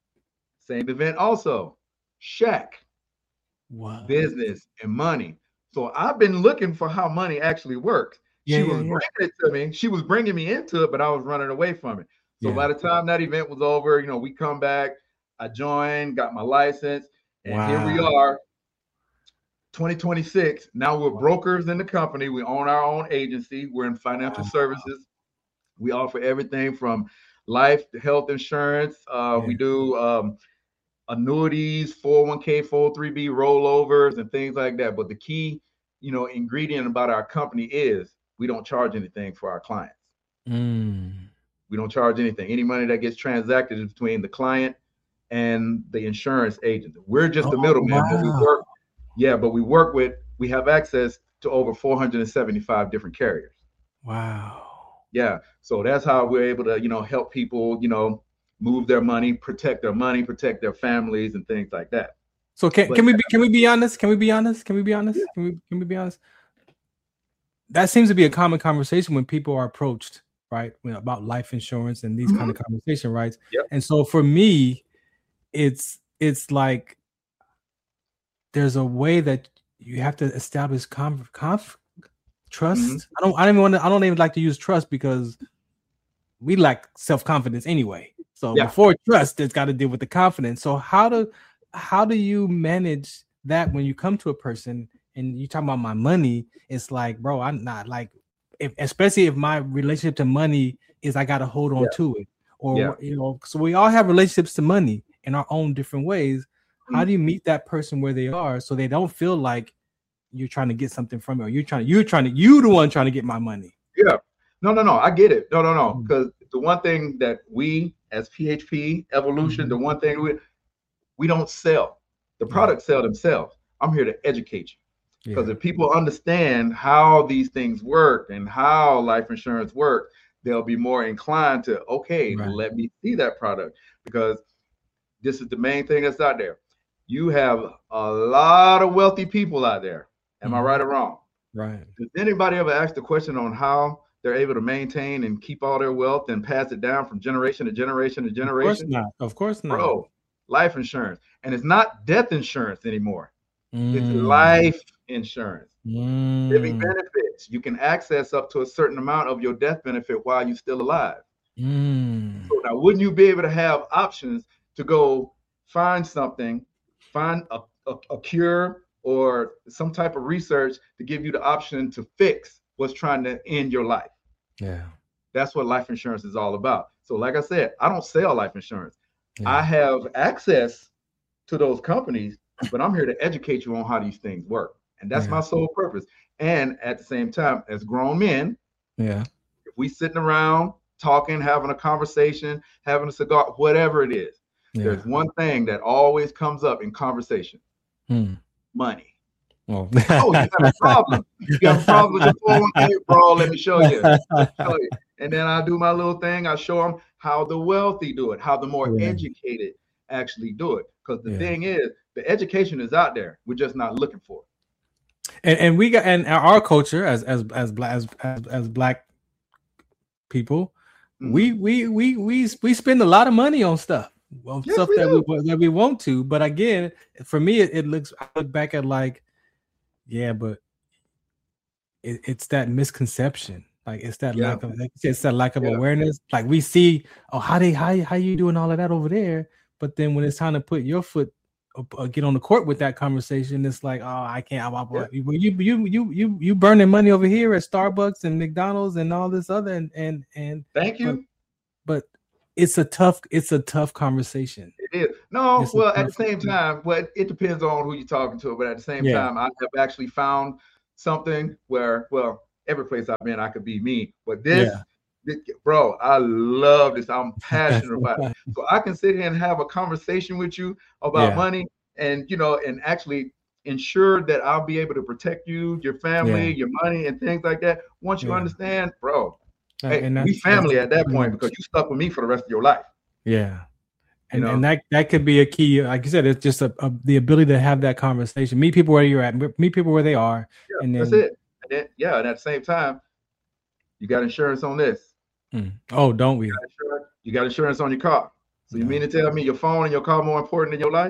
S2: Same event also, Shaq.
S1: Wow.
S2: Business and money. So I've been looking for how money actually works.
S1: Yeah,
S2: she
S1: yeah,
S2: was
S1: yeah.
S2: bringing it to me. She was bringing me into it, but I was running away from it. So
S1: Yeah.
S2: by the time that event was over, you know, we come back. I joined, got my license, and
S1: Wow.
S2: here we are, twenty twenty-six. Now we're brokers in the company. We own our own agency. We're in financial
S1: Wow.
S2: services. We offer everything from life to health insurance. Uh,
S1: Yeah.
S2: We do um, annuities, four oh one k, four oh three b rollovers, and things like that. But the key, you know, ingredient about our company is we don't charge anything for our clients.
S1: Mm.
S2: We don't charge anything. Any money that gets transacted is between the client and the insurance agent. We're just
S1: Oh,
S2: the middleman,
S1: wow.
S2: but we work. Yeah, but we work with. We have access to over four hundred seventy-five different carriers.
S1: Wow.
S2: Yeah, so that's how we're able to, you know, help people, you know, move their money, protect their money, protect their families, and things like that.
S1: So can,
S2: But-
S1: can we be can we be honest? Can we be honest? Can we be honest? Can we can we be honest? That seems to be a common conversation when people are approached, right? When, about life insurance and these
S2: Mhm.
S1: kind of conversation, right?
S2: Yep.
S1: And so for me, it's it's like there's a way that you have to establish conf, conf trust.
S2: Mhm.
S1: I don't I don't even want to I don't even like to use trust because we lack self-confidence anyway. So
S2: Yeah.
S1: before trust, it's got to deal with the confidence. So how do how do you manage that when you come to a person and you talk about my money? It's like, bro, I'm not like, if, especially if my relationship to money is I got to hold on
S2: Yeah.
S1: to it, or
S2: Yeah.
S1: you know. So we all have relationships to money in our own different ways. How
S2: Mhm.
S1: do you meet that person where they are so they don't feel like you're trying to get something from it, or you're trying you're trying to you the one trying to get my money?
S2: Yeah. No, no, no. I get it. No, no, no.
S1: Mhm.
S2: Because the one thing that we as P H P Evolution,
S1: Mhm.
S2: the one thing we we don't sell. The
S1: Yeah.
S2: products sell themselves. I'm here to educate you. Because
S1: Yeah.
S2: if people understand how these things work and how life insurance works, they'll be more inclined to, okay,
S1: Right.
S2: let me see that product. Because this is the main thing that's out there. You have a lot of wealthy people out there. Am I
S1: Mhm.
S2: right or wrong?
S1: Right.
S2: Does anybody ever ask the question on how they're able to maintain and keep all their wealth and pass it down from generation to generation to
S1: Of course
S2: generation?
S1: not. Of course not.
S2: Bro, life insurance. And it's not death insurance anymore. It's
S1: Mm.
S2: life insurance. Living
S1: Mm.
S2: benefits. You can access up to a certain amount of your death benefit while you're still alive.
S1: Mm.
S2: So now, wouldn't you be able to have options to go find something, find a, a, a cure or some type of research to give you the option to fix what's trying to end your life?
S1: Yeah.
S2: That's what life insurance is all about. So like I said, I don't sell life insurance.
S1: Yeah.
S2: I have access to those companies, but I'm here to educate you on how these things work. And that's
S1: Yeah.
S2: my sole purpose. And at the same time, as grown men,
S1: Yeah.
S2: if we sitting around talking, having a conversation, having a cigar, whatever it is,
S1: Yeah.
S2: there's one thing that always comes up in conversation:
S1: Hmm.
S2: money.
S1: Oh.
S2: Oh, you have a problem. You have a problem with your four oh one k, bro. Let me show you. Let me show you. And then I do my little thing. I show them how the wealthy do it, how the more
S1: Yeah.
S2: educated actually do it. Because the
S1: Yeah.
S2: thing is, the education is out there. We're just not looking for it.
S1: And and we got and our culture as as as black as as, as black people,
S2: Mhm.
S1: we we we we we spend a lot of money on stuff, on
S2: Yes,
S1: stuff
S2: we
S1: that
S2: do.
S1: we that we want to. But again, for me, it, it looks I look back at like, yeah, but it, it's that misconception. Like it's that
S2: Yeah.
S1: lack of like you said, it's that lack of
S2: Yeah.
S1: awareness. Like we see, oh, how they how how you doing all of that over there, but then when it's time to put your foot uh, get on the court with that conversation. It's like, oh, I can't. I, I,
S2: Yeah.
S1: you you you you you burning money over here at Starbucks and McDonald's and all this other and and and.
S2: Thank you.
S1: But, but it's a tough it's a tough conversation.
S2: It is. No,
S1: It's a
S2: well, at the
S1: tough
S2: same time, well, it depends on who you're talking to. But at the same
S1: Yeah.
S2: time, I have actually found something where, well, every place I've been, I could be me. But this,
S1: Yeah.
S2: this bro, I love this. I'm passionate about it. So I can sit here and have a conversation with you about
S1: Yeah.
S2: money, and you know, and actually ensure that I'll be able to protect you, your family,
S1: Yeah.
S2: your money, and things like that. Once you
S1: Yeah.
S2: understand, bro,
S1: Uh,
S2: hey,
S1: and
S2: we
S1: that's-
S2: family
S1: that's
S2: at that
S1: pretty
S2: point
S1: much-
S2: because you stuck with me for the rest of your life.
S1: Yeah. And,
S2: You know?
S1: and that that could be a key. Like you said, it's just a, a, the ability to have that conversation. Meet people where you're at. Meet people where they are.
S2: Yeah,
S1: and then,
S2: that's it. And then, yeah, and at the same time, you got insurance on this.
S1: Mm. Oh, don't we?
S2: You got, insurance, you got insurance on your car. So you
S1: Yeah.
S2: mean to tell me your phone and your car more important than your life?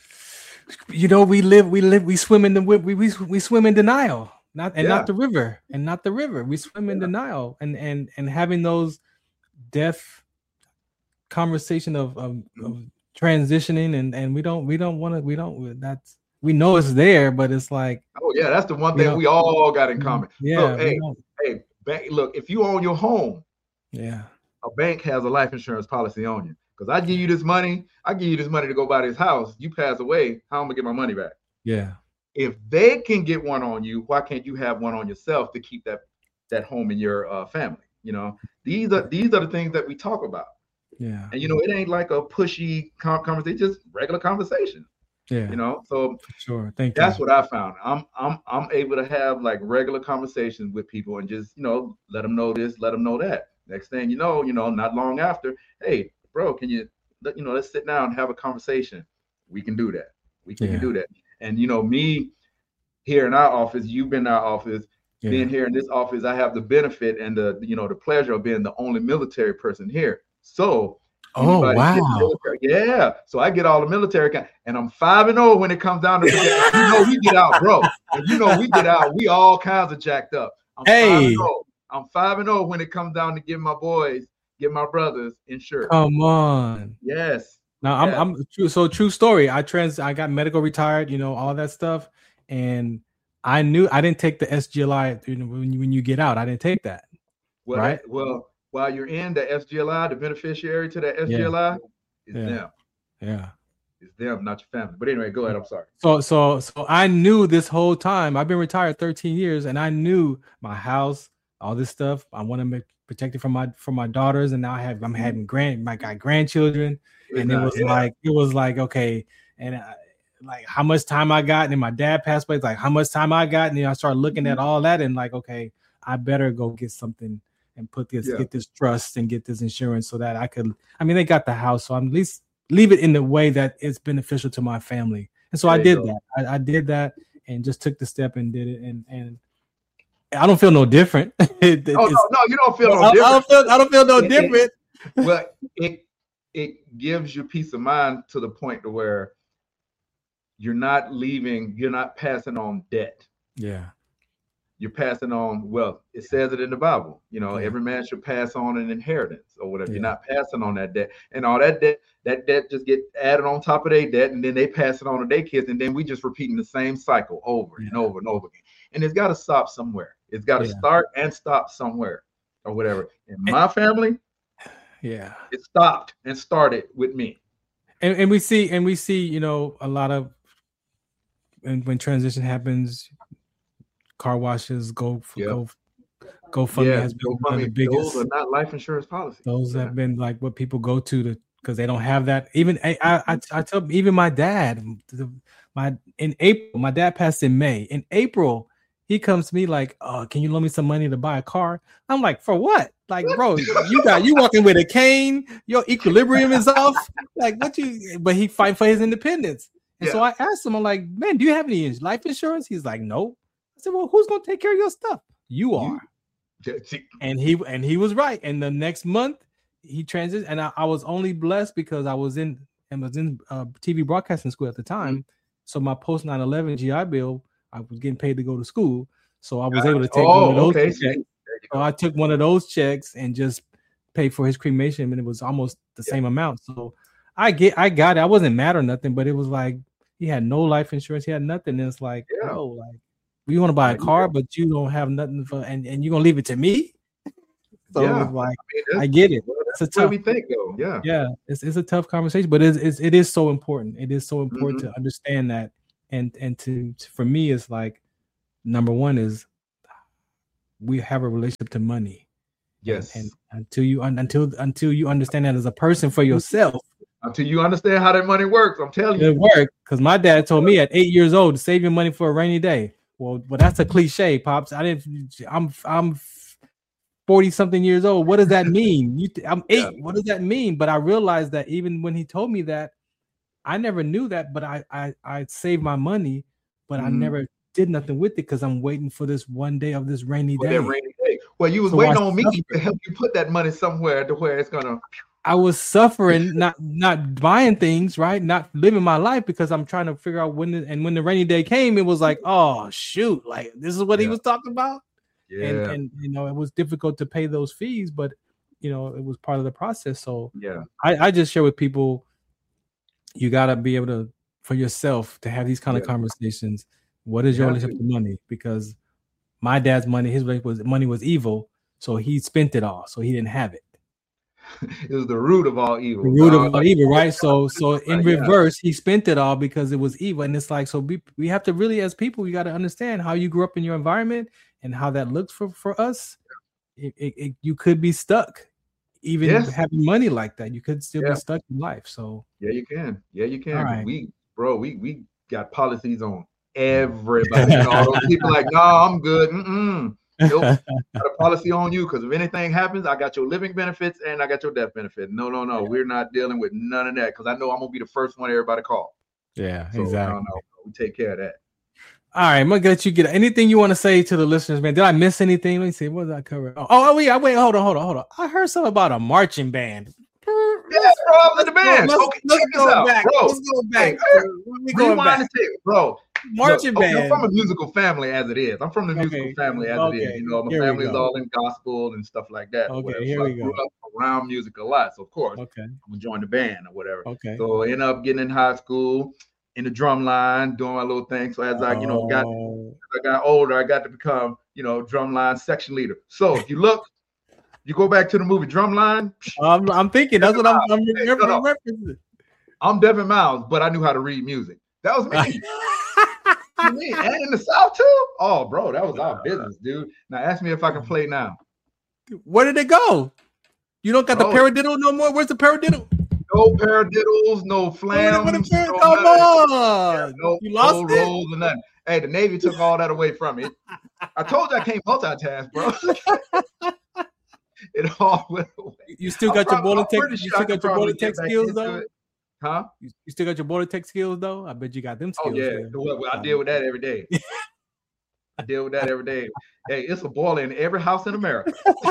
S1: You know, we live, we live, we swim in the we we we swim in denial, not and
S2: Yeah.
S1: not the river, and not the river. We swim in
S2: Yeah.
S1: denial, and and and having those death conversation of of, of transitioning, and and we don't we don't want to we don't that's we know it's there, but it's like
S2: Oh yeah, that's the one
S1: We
S2: thing
S1: don't-
S2: we all got in common.
S1: yeah,
S2: Look,
S1: we
S2: hey,
S1: don't-
S2: hey, bank, look, if you own your home,
S1: yeah,
S2: a bank has a life insurance policy on you. Because I give you this money, I give you this money to go buy this house. You pass away, how am I gonna get my money back?
S1: yeah,
S2: If they can get one on you, why can't you have one on yourself to keep that that home in your uh, family? You know, these are these are the things that we talk about.
S1: yeah,
S2: And you know, it ain't like a pushy con- conversation, just regular conversation.
S1: yeah.
S2: You know, so
S1: For sure. Thank
S2: that's
S1: you.
S2: what I found. I'm I'm I'm able to have like regular conversations with people and just, you know, let them know this, let them know that. Next thing you know, you know, not long after, hey, bro, can you let you know, let's sit down and have a conversation. We can do that. We can, we
S1: Yeah.
S2: can do that. And you know, me here in our office, you've been in our office,
S1: Yeah.
S2: being here in this office, I have the benefit and the, you know, the pleasure of being the only military person here. So
S1: Oh,
S2: anybody
S1: wow.
S2: get military- yeah. So I get all the military kind, and I'm five and oh when it comes down to that. You know, we get out, bro. And you know, we get out. We all kinds of jacked up. I'm
S1: Hey.
S2: five and oh. I'm five and oh when it comes down to get my boys, get my brothers insured.
S1: Come on.
S2: Yes.
S1: Now I'm
S2: Yeah.
S1: I'm true. So true story. I trans I got medical retired, you know, all that stuff, and I knew I didn't take the S G L I, you know, when you when you get out. I didn't take that.
S2: Well,
S1: Right.
S2: well, while you're in the S G L I, the beneficiary to that S G L I is
S1: Yeah.
S2: them.
S1: Yeah.
S2: It's them, not your family. But anyway, go ahead. I'm sorry.
S1: So so so I knew this whole time. I've been retired thirteen years, and I knew my house, all this stuff. I want to make protected from my from my daughters, and now I have I'm having grand my got grandchildren, and it
S2: Nah,
S1: was
S2: yeah.
S1: like it was like okay, and I, like how much time I got, and my dad passed away. It's like how much time I got, and then I started looking
S2: Mm-hmm.
S1: at all that, and like okay, I better go get something and put this
S2: Yeah.
S1: get this trust and get this insurance so that I could. I mean, they got the house, so I'm at least leave it in the way that it's beneficial to my family. And so I
S2: There you
S1: did
S2: go.
S1: that. I, I did that and just took the step and did it. And and I don't feel no different. It-
S2: Oh
S1: it's-
S2: no, no, you don't feel
S1: I,
S2: no
S1: I
S2: different.
S1: don't feel I don't feel no
S2: It- it-
S1: different.
S2: Well, it it gives you peace of mind to the point to where you're not leaving, you're not passing on debt.
S1: Yeah.
S2: You're passing on wealth. It says it in the Bible. You know,
S1: Yeah.
S2: every man should pass on an inheritance or whatever. You're
S1: Yeah.
S2: not passing on that debt, and all that debt, that debt just get added on top of their debt, and then they pass it on to their kids, and then we just repeating the same cycle over and
S1: Yeah.
S2: over and over again. And it's got to stop somewhere. It's got to
S1: Yeah.
S2: start and stop somewhere, or whatever. In my family,
S1: Yeah.
S2: it stopped and started with me.
S1: And and we see and we see, you know, a lot of and when transition happens, car washes go for
S2: Yep.
S1: go GoFundMe
S2: Yeah,
S1: has been one of
S2: GoFundMe,
S1: the biggest.
S2: those are not life insurance policies.
S1: Those
S2: Yeah.
S1: have been like what people go to to because they don't have that. Even I, I, I, I tell even my dad, the, my in April, my dad passed in May. In April, he comes to me like, "Oh, can you loan me some money to buy a car?" I'm like, "For what?" Like, bro, you got you walking with a cane. Your equilibrium is off. Like, what you? But he fight for his independence. And so I asked him, I'm like, "Man, do you have any life insurance?" He's like, "No." I said, "Well, who's gonna take care of your stuff?" You are.
S2: Yeah, see,
S1: And he and he was right. And the next month he transitioned, and I, I was only blessed because I was in and was in uh, T V broadcasting school at the time. So my post nine eleven G I Bill, I was getting paid to go to school, so I was able to take one of
S2: Oh,
S1: those
S2: okay.
S1: checks.
S2: See, there you
S1: So
S2: go.
S1: I took one of those checks and just paid for his cremation, and it was almost the
S2: Yeah.
S1: same amount. So I get, I got it. I wasn't mad or nothing, but it was like he had no life insurance. He had nothing. And it's like,
S2: Yeah.
S1: oh, like we want to buy a car, but you don't have nothing for, and, and you're gonna leave it to me. So
S2: Yeah.
S1: it's like,
S2: I, mean,
S1: I get it.
S2: well,
S1: It's a
S2: that's what
S1: tough,
S2: we think, though. Yeah.
S1: yeah, it's it's a tough conversation, but it's, it's it is so important. It is so important
S2: Mhm.
S1: to understand that, and and to, to for me, it's like number one is we have a relationship to money.
S2: Yes.
S1: And, and until you un, until until you understand that as a person for yourself,
S2: until you understand how that money works, I'm telling you,
S1: it worked. Because my dad told me at eight years old to save your money for a rainy day. Well, well, that's a cliche, pops. I didn't. I'm I'm forty something years old. What does that mean? You, I'm eight. Yeah. What does that mean? But I realized that even when he told me that, I never knew that. But I I I saved my money, but mm-hmm. I never did nothing with it because I'm waiting for this one day of this rainy day.
S2: rainy day. Well, you was so waiting I on me suffered. to help you put that money somewhere to where it's gonna.
S1: I was suffering, not not buying things, right? Not living my life because I'm trying to figure out when. The, and when the rainy day came, it was like, oh shoot, like this is what yeah. he was talking about. Yeah. And, and you know, it was difficult to pay those fees, but you know, it was part of the process. So
S2: yeah,
S1: I, I just share with people, you gotta be able to for yourself to have these kind yeah. of conversations. What is your yeah. relationship to money? Because my dad's money, his was money was evil, so he spent it all, so he didn't have it.
S2: It was the root of all evil.
S1: The root of all evil, right? So, so in reverse, he spent it all because it was evil, and it's like, so we we have to really, as people, we got to understand how you grew up in your environment and how that looks for for us. It, it, it, you could be stuck, even yes. having money like that. You could still yeah. be stuck in life. So
S2: yeah, you can. Yeah, you can.
S1: Right.
S2: We, bro, we we got policies on everybody. You know, all those people like, no, nah, I'm good. Mm-mm. Nope. Got a policy on you because if anything happens, I got your living benefits and I got your death benefit. No, no, no, we're not dealing with none of that because I know I'm gonna be the first one everybody call.
S1: Yeah,
S2: so,
S1: exactly.
S2: No, no, we take care of that.
S1: All right, I'm gonna let you get anything you want to say to the listeners, man. Did I miss anything? Let me see. What did I cover? Oh, oh yeah. Wait, hold on, hold on, hold on. I heard something about a marching band.
S2: Yeah, bro, I was in the band.
S1: Let's,
S2: okay,
S1: let's
S2: check
S1: go
S2: this out,
S1: back.
S2: bro.
S1: Let's go back.
S2: Hey,
S1: we going back.
S2: The tape, bro.
S1: Marching
S2: Look,
S1: band.
S2: Okay, I'm from a musical family as it is. I'm from the musical
S1: okay.
S2: family as
S1: okay.
S2: it is. You know, my
S1: here
S2: family's all in gospel and stuff like that.
S1: Okay, here
S2: so
S1: we
S2: I grew
S1: go.
S2: up around music a lot. So of course,
S1: okay.
S2: I'm gonna join the band or whatever.
S1: Okay.
S2: So I ended up getting in high school in the drum line, doing my little thing. So as I, you know, got
S1: oh.
S2: as I got older, I got to become, you know, drum line section leader. So if you look, you go back to the movie Drumline.
S1: I'm, I'm thinking that's what I'm, I'm
S2: hey, no, no. referencing. I'm Devin Miles, but I knew how to read music. That was me. me. And in the South too. Oh, bro, that was our business, dude. Now ask me if I can play now.
S1: Where did it go? You don't got oh. the paradiddle no more? Where's the paradiddle?
S2: No paradiddles, no flams.
S1: No, come on.
S2: Yeah, no,
S1: you lost
S2: no
S1: it?
S2: rolls and nothing. Hey, the Navy took all that away from me. I told you I can't multitask, bro. It all went away.
S1: You still got I'm your border tech. You still got your border tech skills though,
S2: it. huh?
S1: You, you still got your border tech skills though. I bet you got them skills.
S2: Oh yeah, well, I deal with that every day. I deal with that every day. Hey, it's a boiler in every house in America.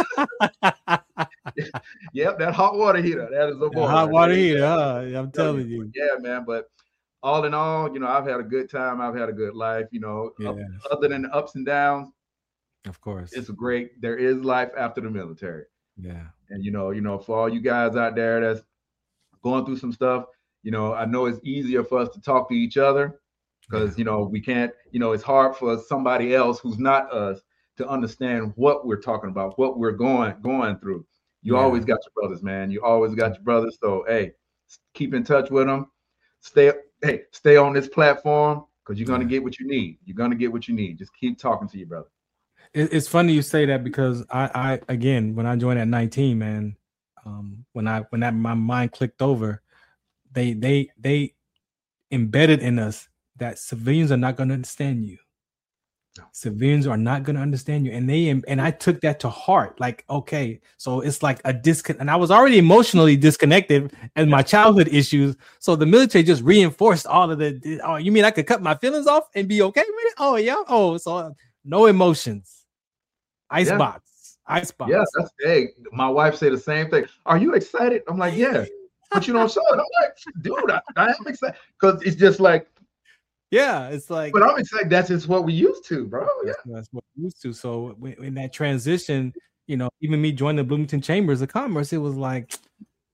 S2: Yep, that hot water heater. That is a boiler.
S1: Hot water heater. Huh? I'm telling you.
S2: Yeah, man. But all in all, you know, I've had a good time. I've had a good life. You know,
S1: yeah.
S2: up, other than the ups and downs.
S1: Of course,
S2: it's great. There is life after the military.
S1: Yeah,
S2: and you know, you know, for all you guys out there that's going through some stuff, you know, I know it's easier for us to talk to each other because yeah. you know we can't. You know, it's hard for somebody else who's not us to understand what we're talking about, what we're going going through. You yeah. always got your brothers, man. You always got your brothers. So hey, keep in touch with them. Stay, hey, stay on this platform because you're gonna yeah. get what you need. You're gonna get what you need. Just keep talking to your brother.
S1: It's funny you say that because I, I again, when I joined at nineteen, man, um, when I when that my mind clicked over, they they they embedded in us that civilians are not going to understand you. No. Civilians are not going to understand you, and they and I took that to heart. Like, okay, so it's like a disconnect, and I was already emotionally disconnected as my childhood issues. So the military just reinforced all of the. Oh, you mean I could cut my feelings off and be okay with it? Oh yeah. Oh, so no emotions. Ice
S2: yeah.
S1: box, ice box.
S2: Yeah, that's hey. My wife said the same thing. Are you excited? I'm like, yeah, but you don't show it. I'm like, dude, I, I am excited because it's just like,
S1: yeah, it's like.
S2: But I'm excited. That's just what we used to, bro. Yeah,
S1: that's what we used to. So in that transition, you know, even me joining the Bloomington Chambers of Commerce, it was like,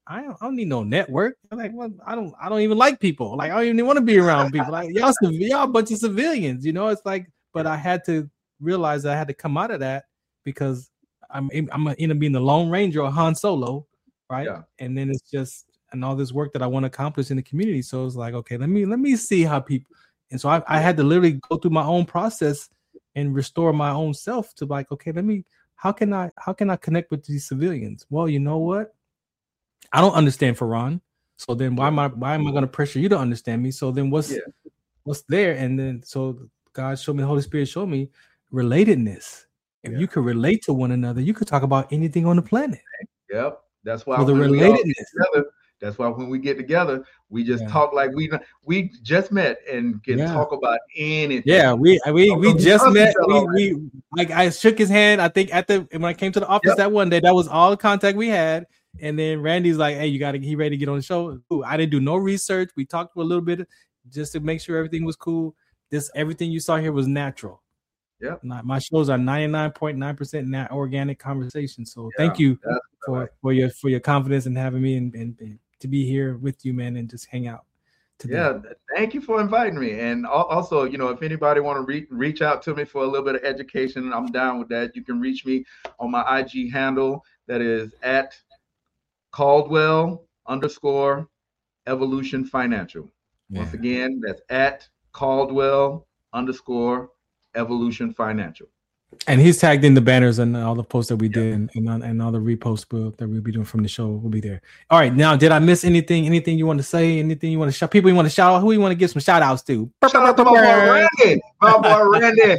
S1: I don't, I don't need no network. I'm like, well, I don't, I don't even like people. Like, I don't even want to be around people. Like, y'all, y'all a bunch of civilians, you know. It's like, but I had to realize I had to come out of that because I'm, I'm gonna end up being the Lone Ranger or Han Solo, right? Yeah. And then it's just and all this work that I want to accomplish in the community. So it's like, okay, let me let me see how people. And so I, I had to literally go through my own process and restore my own self to like, okay, let me. How can I? How can I connect with these civilians? Well, you know what? I don't understand Farhan, so then why am I why am I going to pressure you to understand me? So then what's yeah. what's there? And then so God showed me, the Holy Spirit showed me relatedness. If yeah. you could relate to one another, you could talk about anything on the planet.
S2: Yep, that's why
S1: so the
S2: when
S1: relatedness.
S2: We together, that's why when we get together, we just yeah. talk like we we just met and can yeah. talk about anything.
S1: Yeah, we we so we just met. We, we like I shook his hand. I think at the when I came to the office yep. that one day, that was all the contact we had. And then Randy's like, hey, you got to, he ready to get on the show. Ooh, I didn't do no research. We talked for a little bit just to make sure everything was cool. This, everything you saw here was natural.
S2: Yeah.
S1: My shows are ninety-nine point nine percent nat organic conversation. So yeah, thank you for, right. for your, for your confidence in having me and, and, and to be here with you, man, and just hang out today.
S2: Yeah. Thank you for inviting me. And also, you know, if anybody want to re- reach out to me for a little bit of education, I'm down with that. You can reach me on my I G handle. That is at Caldwell underscore Evolution Financial. Yeah. Once again, that's at Caldwell underscore Evolution Financial.
S1: And he's tagged in the banners and all the posts that we did, and, and, and all the reposts that we'll be doing from the show will be there. All right, now, did I miss anything? Anything you want to say? Anything you want to shout? People you want to shout out? Who you want to give some shout outs to?
S2: Shout out to my boy Randy. My boy Randy.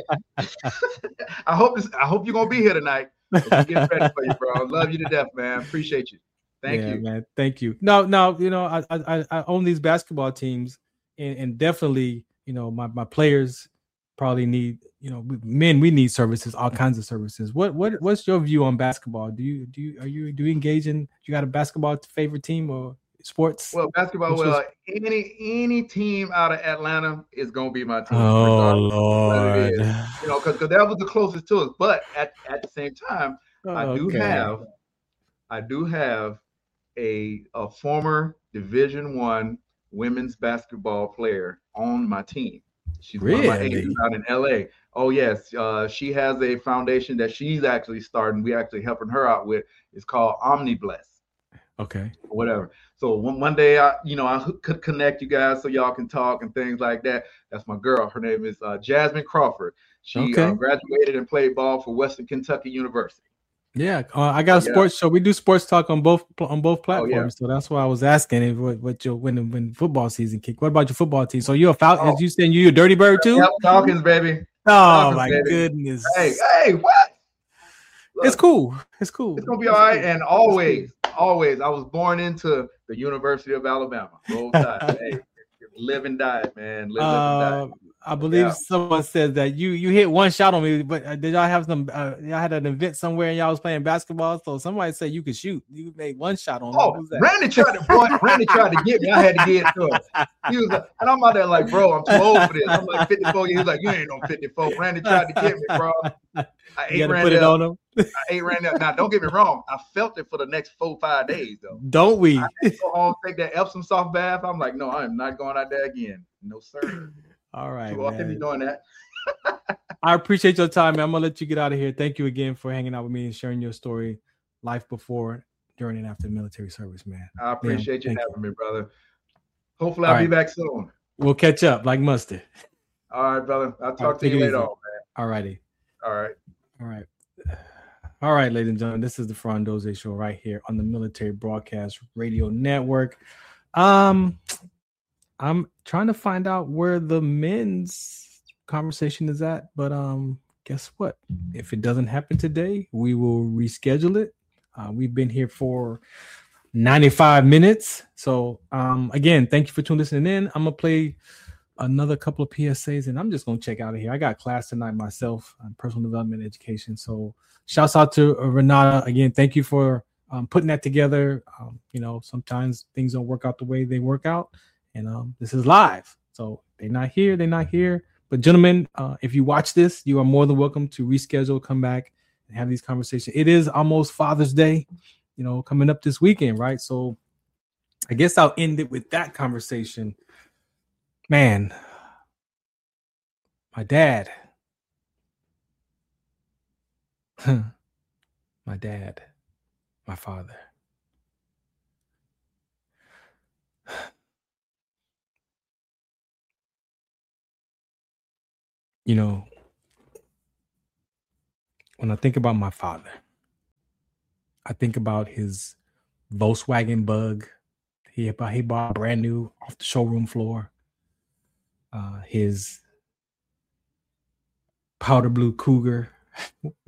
S2: I hope this, I hope you're gonna be here tonight. We're getting ready for you, bro. I love you to death, man. Appreciate you. Thank yeah, you,
S1: man. Thank you. No, no, you know, I I, I own these basketball teams, and, and definitely, you know, my, my players probably need, you know, men. We need services, all kinds of services. What what what's your view on basketball? Do you do you are you do you engage in? You got a basketball favorite team or sports?
S2: Well, basketball. What's well, your... any any team out of Atlanta is gonna be my team.
S1: Oh Lord,
S2: you know, because that was the closest to us. But at at the same time, oh, I do okay. have I do have. A, a former Division One women's basketball player on my team. She's
S1: really?
S2: one of my agents out in L A. Oh yes, uh, she has a foundation that she's actually starting. We actually helping her out with. It's called OmniBless.
S1: Okay.
S2: Whatever. So one, one day, I you know I could connect you guys so y'all can talk and things like that. That's my girl. Her name is uh, Jasmine Crawford. She okay. uh, graduated and played ball for Western Kentucky University.
S1: Yeah, uh, I got a sports yeah. show. We do sports talk on both on both platforms, oh, yeah. so that's why I was asking if what, what your when when football season kick. What about your football team? So you're a Falcon? Oh. As you saying you a Dirty Bird too?
S2: Yep, Falcons, baby.
S1: Oh
S2: Falcons,
S1: my
S2: baby.
S1: goodness!
S2: Hey, hey, what?
S1: Look, it's cool. It's cool.
S2: It's gonna be all right. And always, always, I was born into the University of Alabama. Roll Tide. Hey, live and die, man. Live, uh, live and die.
S1: I believe yeah. someone said that you you hit one shot on me, but uh, did y'all have some? Uh, y'all had an event somewhere and y'all was playing basketball. So somebody said you could shoot. You made one shot on.
S2: Oh, me. Randy tried to boy, Randy tried to get me. I had to get to him. He was like, and I'm out there like, bro, I'm too old for this. I'm like fifty-four. He was like, you ain't no fifty-four. Randy tried to get me, bro. I
S1: ate Randy. Put it on him.
S2: I ate Randy. Now, don't get me wrong. I felt it for the next four five days though.
S1: Don't we?
S2: I had to go home, take that Epsom salt bath. I'm like, no, I am not going out there again. No sir.
S1: All right,
S2: you man. Be doing that.
S1: I appreciate your time, man. I'm gonna let you get out of here. Thank you again for hanging out with me and sharing your story, life before, during, and after military service, man.
S2: I appreciate man, you having you. me, brother. Hopefully, I'll All be right. back soon.
S1: We'll catch up like mustard.
S2: All right, brother. I'll talk right, to you later on, man.
S1: All righty.
S2: All right.
S1: All right. All right, ladies and gentlemen. This is the Farhan Doze Show right here on the Military Broadcast Radio Network. Um. I'm trying to find out where the men's conversation is at, but um, guess what? If it doesn't happen today, we will reschedule it. Uh, we've been here for ninety-five minutes. So um, again, thank you for tuning listening in. I'm gonna play another couple of P S As, and I'm just gonna check out of here. I got class tonight myself on personal development education. So shouts out to uh, Renata again. Thank you for um, putting that together. Um, you know, sometimes things don't work out the way they work out. And um, this is live. So they're not here. They're not here. But gentlemen, uh, if you watch this, you are more than welcome to reschedule, come back and have these conversations. It is almost Father's Day, you know, coming up this weekend, right? So I guess I'll end it with that conversation. Man, my dad, my dad, my father. You know, when I think about my father, I think about his Volkswagen Bug. He he bought brand new off the showroom floor. Uh, his powder blue Cougar